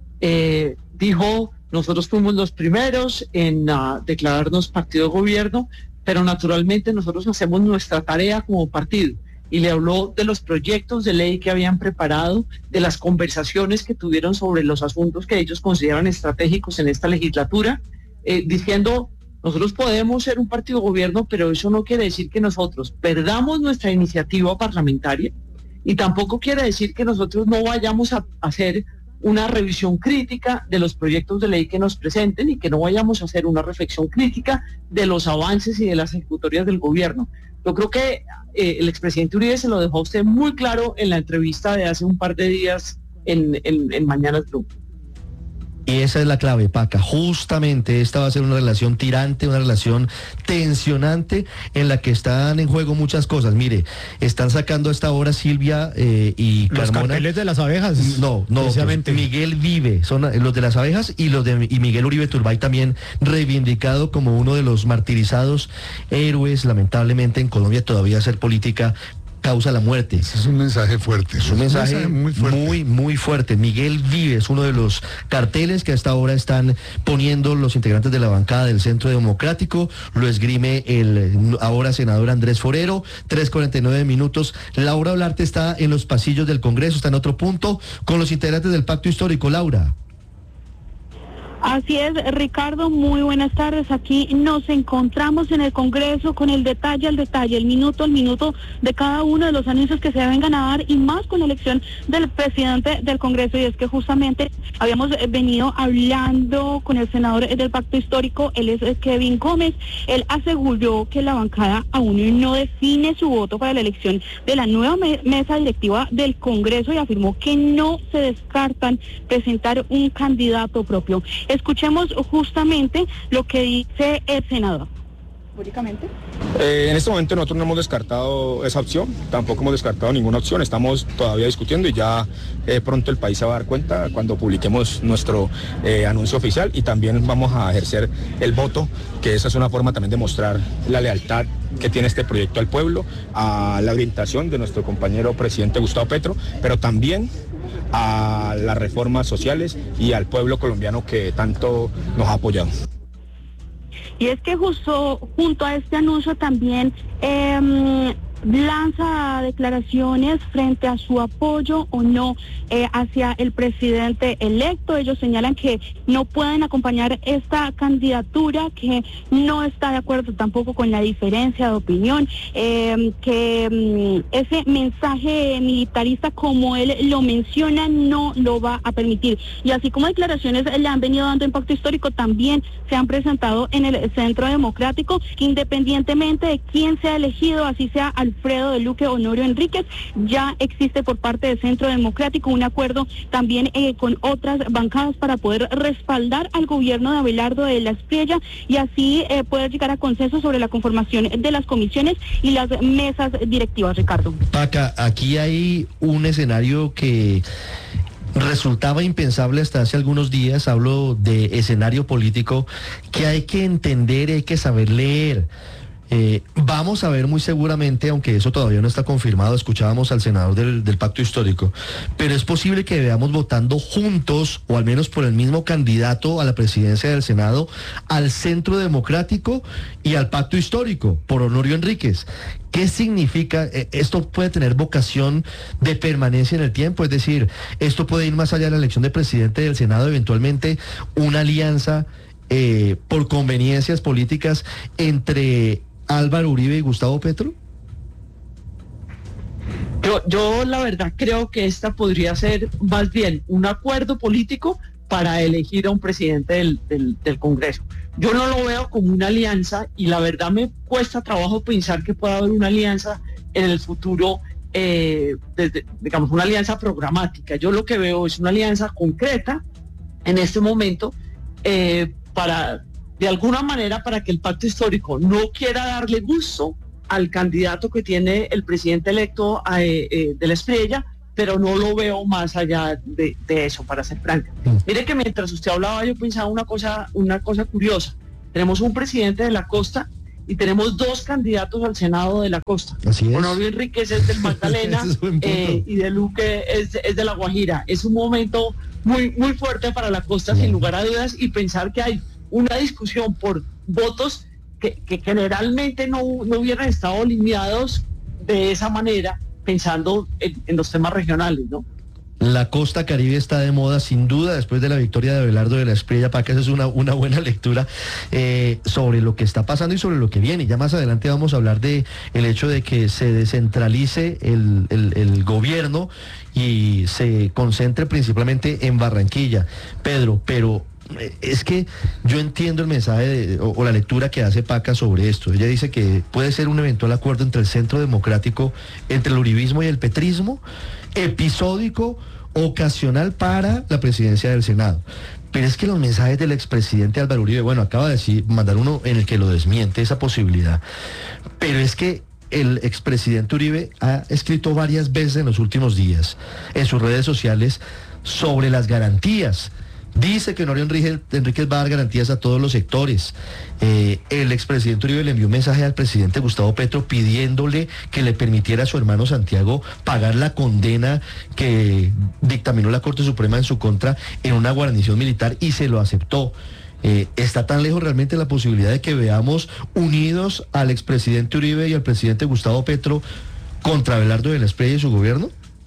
Dijo: nosotros fuimos los primeros en declararnos partido de gobierno, pero naturalmente nosotros hacemos nuestra tarea como partido. Y le habló de los proyectos de ley que habían preparado, de las conversaciones que tuvieron sobre los asuntos que ellos consideran estratégicos en esta legislatura, diciendo: nosotros podemos ser un partido de gobierno, pero eso no quiere decir que nosotros perdamos nuestra iniciativa parlamentaria, y tampoco quiere decir que nosotros no vayamos a hacer una revisión crítica de los proyectos de ley que nos presenten, y que no vayamos a hacer una reflexión crítica de los avances y de las ejecutorias del gobierno. Yo creo que el expresidente Uribe se lo dejó a usted muy claro en la entrevista de hace un par de días en Mañanas Blue. Y esa es la clave, Paca. Justamente esta va a ser una relación tirante, una relación tensionante, en la que están en juego muchas cosas. Mire, están sacando a esta hora Silvia y los Carmona. Carteles de las abejas. No, precisamente. Miguel Vive, son los de las abejas, y Miguel Uribe Turbay, también reivindicado como uno de los martirizados héroes, lamentablemente en Colombia todavía hacer política causa la muerte. Ese es un mensaje fuerte. Es un mensaje muy fuerte. Muy fuerte. Miguel Vive es uno de los carteles que hasta ahora están poniendo los integrantes de la bancada del Centro Democrático. Lo esgrime el ahora senador Andrés Forero. 3:49 minutos. Laura Olarte está en los pasillos del Congreso, está en otro punto, con los integrantes del Pacto Histórico. Laura. Así es, Ricardo, muy buenas tardes. Aquí nos encontramos en el Congreso con el detalle al detalle, el minuto al minuto de cada uno de los anuncios que se deben ganar, y más con la elección del presidente del Congreso. Y es que justamente habíamos venido hablando con el senador del Pacto Histórico, él es Kevin Gómez. Él aseguró que la bancada aún no define su voto para la elección de la nueva mesa directiva del Congreso, y afirmó que no se descartan presentar un candidato propio. Escuchemos justamente lo que dice el senador. Públicamente. En este momento nosotros no hemos descartado esa opción, tampoco hemos descartado ninguna opción, estamos todavía discutiendo, y ya pronto el país se va a dar cuenta cuando publiquemos nuestro anuncio oficial, y también vamos a ejercer el voto, que esa es una forma también de mostrar la lealtad que tiene este proyecto al pueblo, a la orientación de nuestro compañero presidente Gustavo Petro, pero también a las reformas sociales y al pueblo colombiano que tanto nos ha apoyado. Y es que justo junto a este anuncio también lanza declaraciones frente a su apoyo o no hacia el presidente electo. Ellos señalan que no pueden acompañar esta candidatura, que no está de acuerdo tampoco con la diferencia de opinión, que ese mensaje militarista, como él lo menciona, no lo va a permitir. Y así como declaraciones le han venido dando en Pacto Histórico, también se han presentado en el Centro Democrático, que independientemente de quién sea elegido, así sea Alfredo de Luque o Honorio Enríquez, ya existe por parte del Centro Democrático un acuerdo también con otras bancadas para poder respaldar al gobierno de Abelardo de la Espriella y así poder llegar a consenso sobre la conformación de las comisiones y las mesas directivas, Ricardo. Paca, aquí hay un escenario que resultaba impensable hasta hace algunos días, hablo de escenario político, que hay que entender, hay que saber leer. Vamos a ver muy seguramente, aunque eso todavía no está confirmado, escuchábamos al senador del Pacto Histórico, pero es posible que veamos votando juntos, o al menos por el mismo candidato a la presidencia del Senado, al Centro Democrático y al Pacto Histórico, por Honorio Enríquez. ¿Qué significa? ¿Esto puede tener vocación de permanencia en el tiempo? Es decir, ¿esto puede ir más allá de la elección de presidente del Senado, eventualmente una alianza por conveniencias políticas entre Álvaro Uribe y Gustavo Petro? Yo la verdad creo que esta podría ser más bien un acuerdo político para elegir a un presidente del Congreso. Yo no lo veo como una alianza y la verdad me cuesta trabajo pensar que pueda haber una alianza en el futuro, digamos una alianza programática. Yo lo que veo es una alianza concreta en este momento para, de alguna manera, para que el Pacto Histórico no quiera darle gusto al candidato que tiene el presidente electo de la Espriella, pero no lo veo más allá de eso, para ser franca. Mire que mientras usted hablaba yo pensaba una cosa curiosa. Tenemos un presidente de la costa y tenemos dos candidatos al Senado de la costa. Honorio Enríquez es del Magdalena y de Luque es de La Guajira. Es un momento muy, muy fuerte para la costa, sin lugar a dudas, y pensar que hay una discusión por votos que generalmente no hubieran estado alineados de esa manera, pensando en los temas regionales, ¿no? La costa caribe está de moda, sin duda, después de la victoria de Abelardo de la Espriella. Para que esa es una buena lectura sobre lo que está pasando y sobre lo que viene. Ya más adelante vamos a hablar de el hecho de que se descentralice el gobierno y se concentre principalmente en Barranquilla, Pedro, pero es que yo entiendo el mensaje o la lectura que hace Paca sobre esto. Ella dice que puede ser un eventual acuerdo entre el Centro Democrático, entre el uribismo y el petrismo, episódico, ocasional para la presidencia del Senado. Pero es que los mensajes del expresidente Álvaro Uribe, bueno, acaba de mandar uno en el que lo desmiente esa posibilidad, pero es que el expresidente Uribe ha escrito varias veces en los últimos días en sus redes sociales sobre las garantías. Dice que Honorio Enríquez va a dar garantías a todos los sectores. El expresidente Uribe le envió un mensaje al presidente Gustavo Petro pidiéndole que le permitiera a su hermano Santiago pagar la condena que dictaminó la Corte Suprema en su contra en una guarnición militar, y se lo aceptó. ¿Está tan lejos realmente la posibilidad de que veamos unidos al expresidente Uribe y al presidente Gustavo Petro contra Abelardo de la Espriella y su gobierno?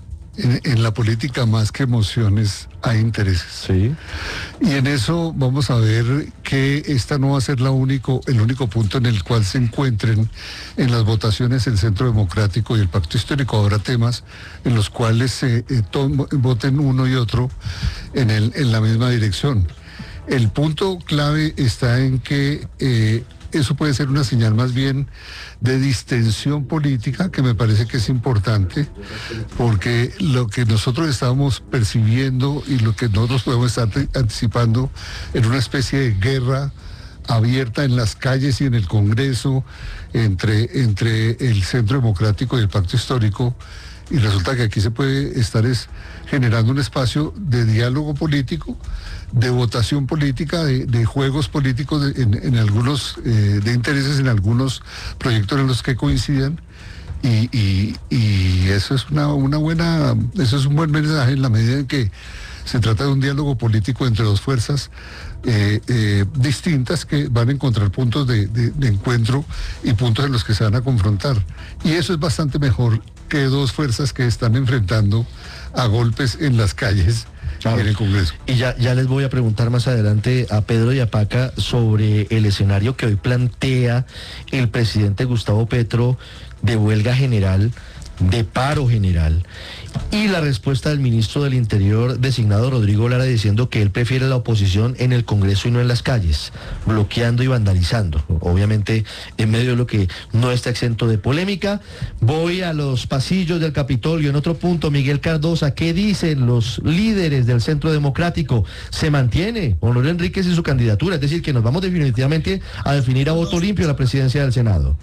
En la política, más que emociones, hay intereses. Sí. Y en eso vamos a ver que esta no va a ser el único punto en el cual se encuentren en las votaciones el Centro Democrático y el Pacto Histórico. Habrá temas en los cuales voten uno y otro en la misma dirección. El punto clave está en que eso puede ser una señal más bien de distensión política, que me parece que es importante, porque lo que nosotros estábamos percibiendo y lo que nosotros podemos estar anticipando en una especie de guerra abierta en las calles y en el Congreso entre el Centro Democrático y el Pacto Histórico, y resulta que aquí se puede estar generando un espacio de diálogo político, de votación política, de juegos políticos en algunos, de intereses en algunos proyectos en los que coincidan, y eso es eso es un buen mensaje en la medida en que se trata de un diálogo político entre dos fuerzas distintas que van a encontrar puntos de encuentro y puntos en los que se van a confrontar. Y eso es bastante mejor que dos fuerzas que están enfrentando a golpes en las calles. Claro. En el Congreso. Y ya les voy a preguntar más adelante a Pedro y a Paca sobre el escenario que hoy plantea el presidente Gustavo Petro de huelga general, de paro general, y la respuesta del ministro del Interior designado Rodrigo Lara diciendo que él prefiere la oposición en el Congreso y no en las calles, bloqueando y vandalizando, obviamente en medio de lo que no está exento de polémica. Voy a los pasillos del Capitolio. En otro punto, Miguel Cardosa, ¿qué dicen los líderes del Centro Democrático? ¿Se mantiene Honorio Enríquez y su candidatura? Es decir, que nos vamos definitivamente a definir a voto limpio la presidencia del Senado.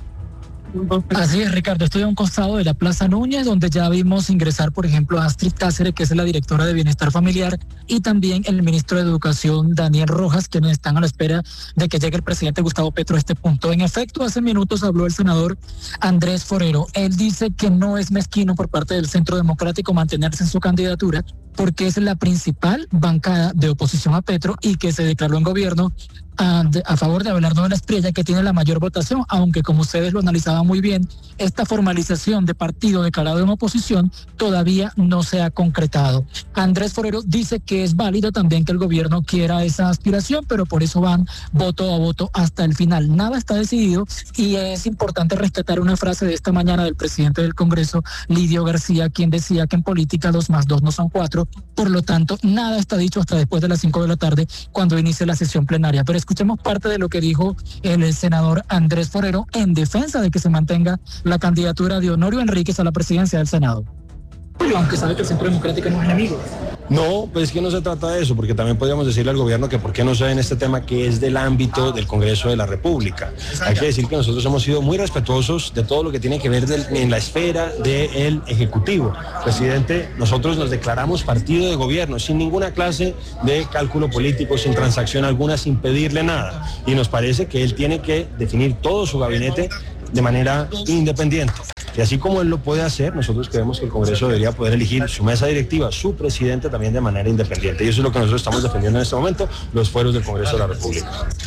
Así es, Ricardo. Estoy a un costado de la Plaza Núñez, donde ya vimos ingresar, por ejemplo, a Astrid Cáceres, que es la directora de Bienestar Familiar, y también el ministro de Educación, Daniel Rojas, quienes están a la espera de que llegue el presidente Gustavo Petro a este punto. En efecto, hace minutos habló el senador Andrés Forero. Él dice que no es mezquino por parte del Centro Democrático mantenerse en su candidatura, porque es la principal bancada de oposición a Petro y que se declaró en gobierno a favor de Abelardo de la Espriella, que tiene la mayor votación, aunque como ustedes lo analizaban muy bien, esta formalización de partido declarado en oposición todavía no se ha concretado. Andrés Forero dice que es válido también que el gobierno quiera esa aspiración, pero por eso van voto a voto hasta el final. Nada está decidido, y es importante rescatar una frase de esta mañana del presidente del Congreso, Lidio García, quien decía que en política 2 más 2 no son 4, por lo tanto nada está dicho hasta después de las 5 de la tarde cuando inicie la sesión plenaria. Pero escuchemos parte de lo que dijo el senador Andrés Forero en defensa de que se mantenga la candidatura de Honorio Enríquez a la presidencia del Senado. Aunque sabe que el Centro Democrático no es enemigo. No, pues es que no se trata de eso, porque también podríamos decirle al gobierno que por qué no se ve en este tema que es del ámbito del Congreso de la República. Hay que decir que nosotros hemos sido muy respetuosos de todo lo que tiene que ver en la esfera del Ejecutivo. Presidente, nosotros nos declaramos partido de gobierno, sin ninguna clase de cálculo político, sin transacción alguna, sin pedirle nada. Y nos parece que él tiene que definir todo su gabinete de manera independiente. Y así como él lo puede hacer, nosotros creemos que el Congreso debería poder elegir su mesa directiva, su presidente también de manera independiente. Y eso es lo que nosotros estamos defendiendo en este momento, los fueros del Congreso de la República.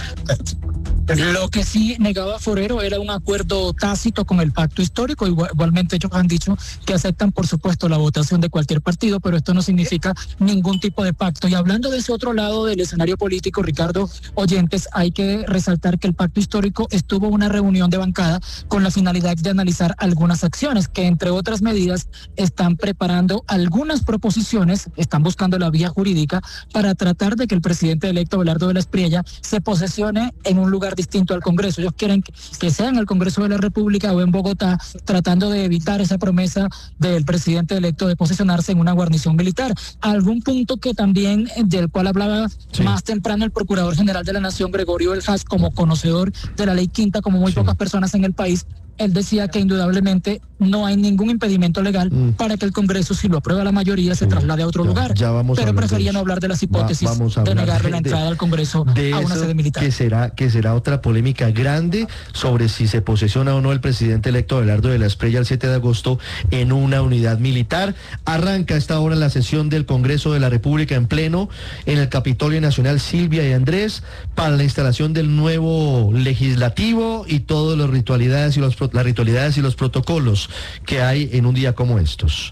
Lo que sí negaba Forero era un acuerdo tácito con el pacto histórico. Igualmente ellos han dicho que aceptan, por supuesto, la votación de cualquier partido, pero esto no significa ningún tipo de pacto. Y hablando de ese otro lado del escenario político, Ricardo, oyentes, hay que resaltar que el pacto histórico estuvo una reunión de bancada con la finalidad de analizar algunas acciones que, entre otras medidas, están preparando algunas proposiciones, están buscando la vía jurídica para tratar de que el presidente electo Abelardo de la Espriella se posesione en un lugar distinto al Congreso. Ellos quieren que sea en el Congreso de la República o en Bogotá, tratando de evitar esa promesa del presidente electo de posesionarse en una guarnición militar. Algún punto que también, del cual hablaba más temprano el Procurador General de la Nación, Gregorio Eljas, como conocedor de la Ley Quinta, como muy pocas personas en el país, él decía que indudablemente no hay ningún impedimento legal para que el Congreso, si lo aprueba la mayoría, se traslade a otro lugar. Pero prefería no hablar de las hipótesis de negarle la entrada al Congreso a una sede militar. Que será otra polémica grande sobre si se posesiona o no el presidente electo Abelardo de la Espriella el 7 de agosto en una unidad militar. Arranca a esta hora la sesión del Congreso de la República en pleno en el Capitolio Nacional. Silvia y Andrés, para la instalación del nuevo legislativo y todas las ritualidades y los protocolos que hay en un día como estos.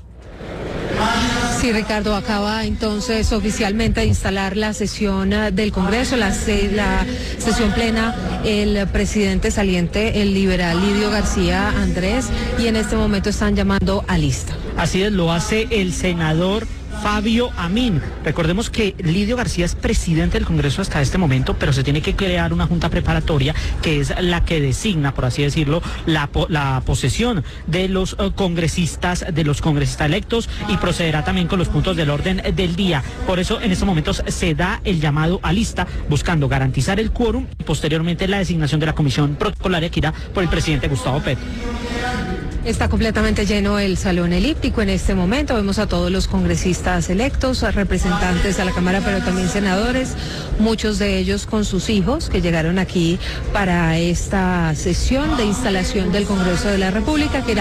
Sí, Ricardo, acaba entonces oficialmente de instalar la sesión del Congreso, la sesión plena, el presidente saliente, el liberal Lidio García Andrés, y en este momento están llamando a lista. Así es, lo hace el senador Fabio Amin. Recordemos que Lidio García es presidente del Congreso hasta este momento, pero se tiene que crear una junta preparatoria que es la que designa, por así decirlo, la posesión de los congresistas electos, y procederá también con los puntos del orden del día. Por eso en estos momentos se da el llamado a lista, buscando garantizar el quórum y posteriormente la designación de la comisión protocolaria que irá por el presidente Gustavo Petro. Está completamente lleno el salón elíptico en este momento. Vemos a todos los congresistas electos, representantes a la Cámara, pero también senadores, muchos de ellos con sus hijos que llegaron aquí para esta sesión de instalación del Congreso de la República, que irá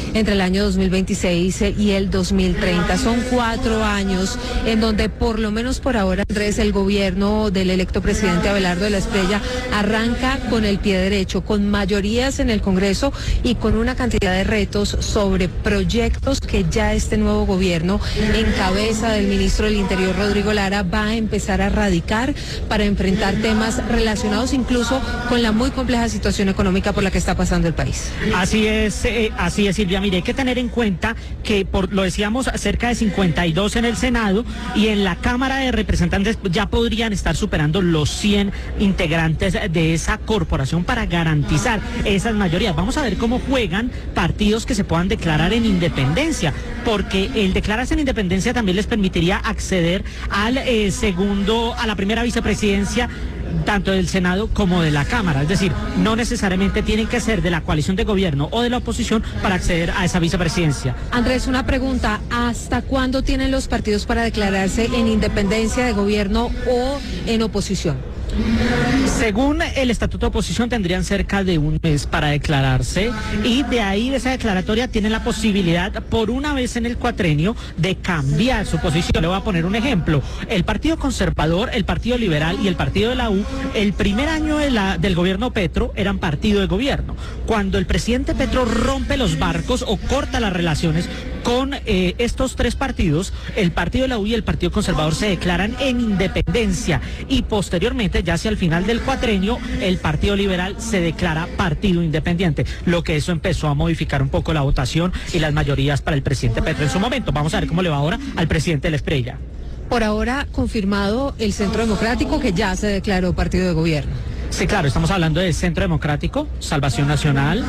entre el año 2026 y el 2030. Son 4 años en donde por lo menos por ahora, Andrés, el gobierno del electo presidente Abelardo de la Espriella arranca con el pie derecho, con mayorías en el Congreso y con una cantidad de retos sobre proyectos que ya este nuevo gobierno, en cabeza del ministro del Interior, Rodrigo Lara, va a empezar a radicar para enfrentar temas relacionados incluso con la muy compleja situación económica por la que está pasando el país. Así es, Silvia. Mire, hay que tener en cuenta que, lo decíamos, cerca de 52 en el Senado y en la Cámara de Representantes ya podrían estar superando los 100 integrantes de esa corporación para garantizar esas mayorías. Vamos a ver cómo juegan partidos que se puedan declarar en independencia, porque el declararse en independencia también les permitiría acceder al a la primera vicepresidencia tanto del Senado como de la Cámara. Es decir, no necesariamente tienen que ser de la coalición de gobierno o de la oposición para acceder a esa vicepresidencia. Andrés, una pregunta, ¿hasta cuándo tienen los partidos para declararse en independencia de gobierno o en oposición? Según el estatuto de oposición tendrían cerca de un mes para declararse y de ahí, de esa declaratoria, tienen la posibilidad por una vez en el cuatrenio de cambiar su posición. Le voy a poner un ejemplo. El Partido Conservador, el Partido Liberal y el Partido de la U, el primer año del gobierno Petro eran partido de gobierno. Cuando el presidente Petro rompe los barcos o corta las relaciones con estos tres partidos, el Partido de la U y el Partido Conservador se declaran en independencia y posteriormente, ya hacia el final del cuatrenio, el Partido Liberal se declara partido independiente, lo que eso empezó a modificar un poco la votación y las mayorías para el presidente Petro en su momento. Vamos a ver cómo le va ahora al presidente de la Espriella. Por ahora confirmado el Centro Democrático, que ya se declaró partido de gobierno. Sí, claro, estamos hablando del Centro Democrático, Salvación Nacional,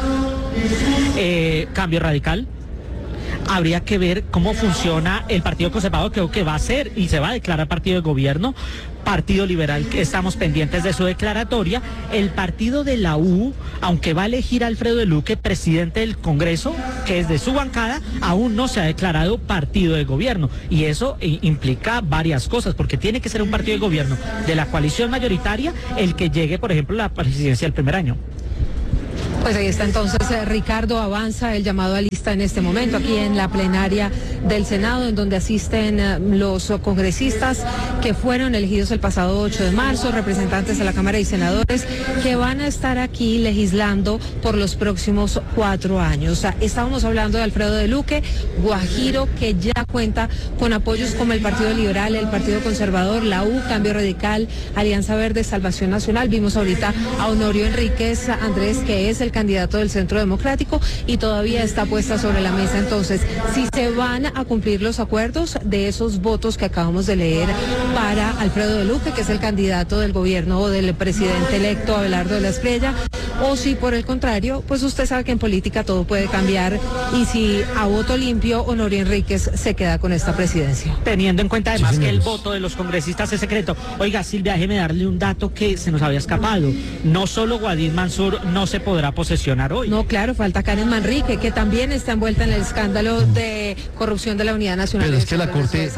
Cambio Radical. Habría que ver cómo funciona el Partido Conservador, creo que va a ser y se va a declarar partido de gobierno. Partido Liberal, que estamos pendientes de su declaratoria. El Partido de la U, aunque va a elegir a Alfredo de Luque presidente del Congreso, que es de su bancada, aún no se ha declarado partido de gobierno. Y eso implica varias cosas, porque tiene que ser un partido de gobierno de la coalición mayoritaria el que llegue, por ejemplo, a la presidencia del primer año. Pues ahí está entonces, Ricardo, avanza el llamado a lista en este momento aquí en la plenaria del Senado, en donde asisten los congresistas que fueron elegidos el pasado 8 de marzo, representantes de la Cámara y senadores que van a estar aquí legislando por los próximos 4 años. O sea, estábamos hablando de Alfredo de Luque, guajiro, que ya cuenta con apoyos como el Partido Liberal, el Partido Conservador, la U, Cambio Radical, Alianza Verde, Salvación Nacional. Vimos ahorita a Honorio Enríquez, Andrés, que es el candidato del Centro Democrático y todavía está puesta sobre la mesa. Entonces, si se van a cumplir los acuerdos de esos votos que acabamos de leer para Alfredo de Luque, que es el candidato del gobierno o del presidente electo Abelardo de la Espriella, o si por el contrario, pues usted sabe que en política todo puede cambiar y si a voto limpio Honorio Enríquez se queda con esta presidencia. Teniendo en cuenta además que el voto de los congresistas es secreto. Oiga, Silvia, déjeme darle un dato que se nos había escapado. No solo Guadín Mansur no se podrá posesionar hoy. No, claro, falta Karen Manrique, que también está envuelta en el escándalo de corrupción de la Unidad Nacional. Pero es que la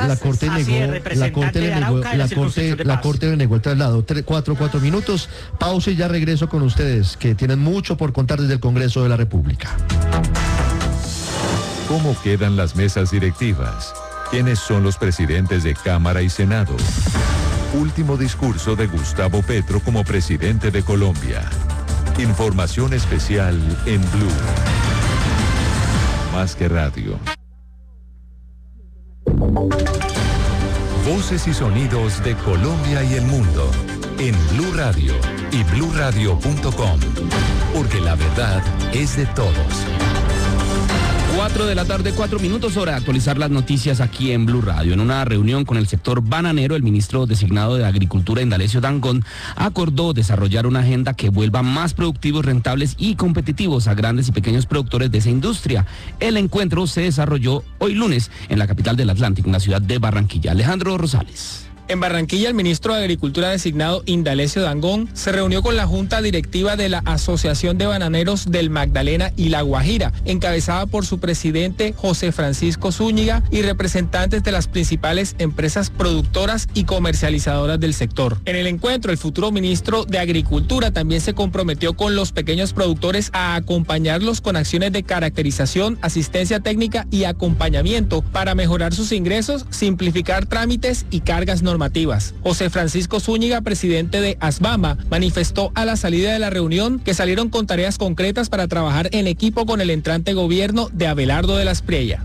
Corte le negó el traslado. 4 minutos, pausa y ya regreso con ustedes, que tienen mucho por contar desde el Congreso de la República. ¿Cómo quedan las mesas directivas? ¿Quiénes son los presidentes de Cámara y Senado? Último discurso de Gustavo Petro como presidente de Colombia. Información especial en Blue. Más que radio. Voces y sonidos de Colombia y el mundo en Blue Radio y bluradio.com, porque la verdad es de todos. 4 de la tarde, 4 minutos, hora de actualizar las noticias aquí en Blue Radio. En una reunión con el sector bananero, el ministro designado de Agricultura, Indalecio Dangond, acordó desarrollar una agenda que vuelva más productivos, rentables y competitivos a grandes y pequeños productores de esa industria. El encuentro se desarrolló hoy lunes en la capital del Atlántico, en la ciudad de Barranquilla. Alejandro Rosales. En Barranquilla, el ministro de Agricultura designado Indalecio Dangond se reunió con la junta directiva de la Asociación de Bananeros del Magdalena y La Guajira, encabezada por su presidente José Francisco Zúñiga y representantes de las principales empresas productoras y comercializadoras del sector. En el encuentro, el futuro ministro de Agricultura también se comprometió con los pequeños productores a acompañarlos con acciones de caracterización, asistencia técnica y acompañamiento para mejorar sus ingresos, simplificar trámites y cargas normativas. José Francisco Zúñiga, presidente de ASBAMA, manifestó a la salida de la reunión que salieron con tareas concretas para trabajar en equipo con el entrante gobierno de Abelardo de la Espriella.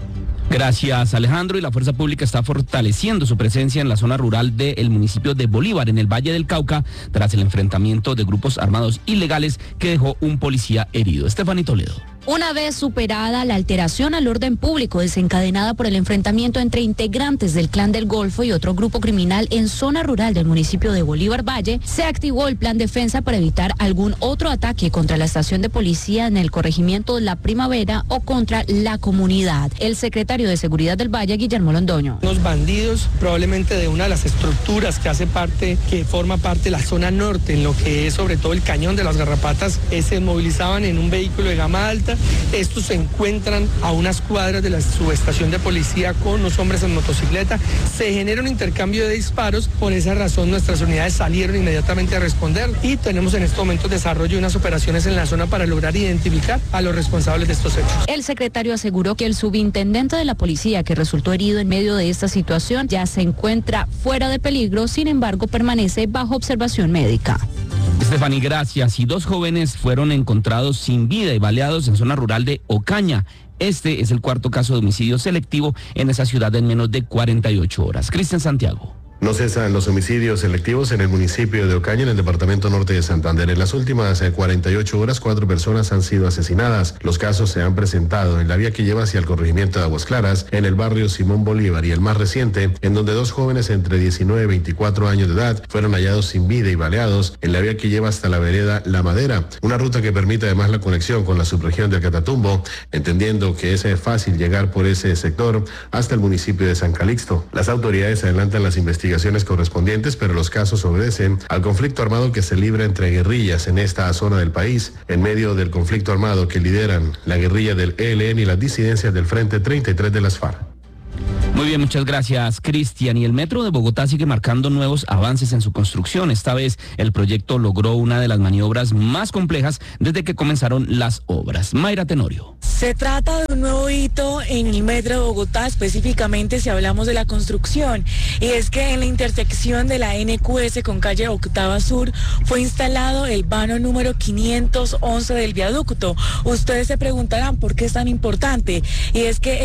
Gracias, Alejandro. Y la Fuerza Pública está fortaleciendo su presencia en la zona rural del municipio de Bolívar, en el Valle del Cauca, tras el enfrentamiento de grupos armados ilegales que dejó un policía herido. Estefanía Toledo. Una vez superada la alteración al orden público desencadenada por el enfrentamiento entre integrantes del Clan del Golfo y otro grupo criminal en zona rural del municipio de Bolívar Valle, se activó el plan defensa para evitar algún otro ataque contra la estación de policía en el corregimiento La Primavera o contra la comunidad. El secretario de Seguridad del Valle, Guillermo Londoño. Unos bandidos, probablemente de una de las estructuras que forma parte de la zona norte, en lo que es sobre todo el cañón de las Garrapatas, se movilizaban en un vehículo de gama alta. Estos se encuentran a unas cuadras de la subestación de policía con unos hombres en motocicleta. Se genera un intercambio de disparos. Por esa razón nuestras unidades salieron inmediatamente a responder y tenemos en este momento desarrollo de unas operaciones en la zona para lograr identificar a los responsables de estos hechos. El secretario aseguró que el subintendente de la policía que resultó herido en medio de esta situación ya se encuentra fuera de peligro, sin embargo permanece bajo observación médica. Estefanía, gracias. Y 2 jóvenes fueron encontrados sin vida y baleados en zona rural de Ocaña. Este es el 4º caso de homicidio selectivo en esa ciudad en menos de 48 horas. Cristian Santiago. No cesan los homicidios selectivos en el municipio de Ocaña, en el departamento norte de Santander. En las últimas 48 horas, 4 personas han sido asesinadas. Los casos se han presentado en la vía que lleva hacia el corregimiento de Aguas Claras, en el barrio Simón Bolívar, y el más reciente, en donde 2 jóvenes entre 19 y 24 años de edad fueron hallados sin vida y baleados en la vía que lleva hasta la vereda La Madera, una ruta que permite además la conexión con la subregión del Catatumbo, entendiendo que es fácil llegar por ese sector hasta el municipio de San Calixto. Las autoridades adelantan las investigaciones correspondientes, pero los casos obedecen al conflicto armado que se libra entre guerrillas en esta zona del país, en medio del conflicto armado que lideran la guerrilla del ELN y las disidencias del Frente 33 de las FARC. Muy bien, muchas gracias, Cristian. Y el metro de Bogotá sigue marcando nuevos avances en su construcción. Esta vez el proyecto logró una de las maniobras más complejas desde que comenzaron las obras. Mayra Tenorio. Se trata de un nuevo hito en el metro de Bogotá, específicamente si hablamos de la construcción. Y es que en la intersección de la NQS con calle Octava Sur fue instalado el vano número 511 del viaducto. Ustedes se preguntarán por qué es tan importante. Y es que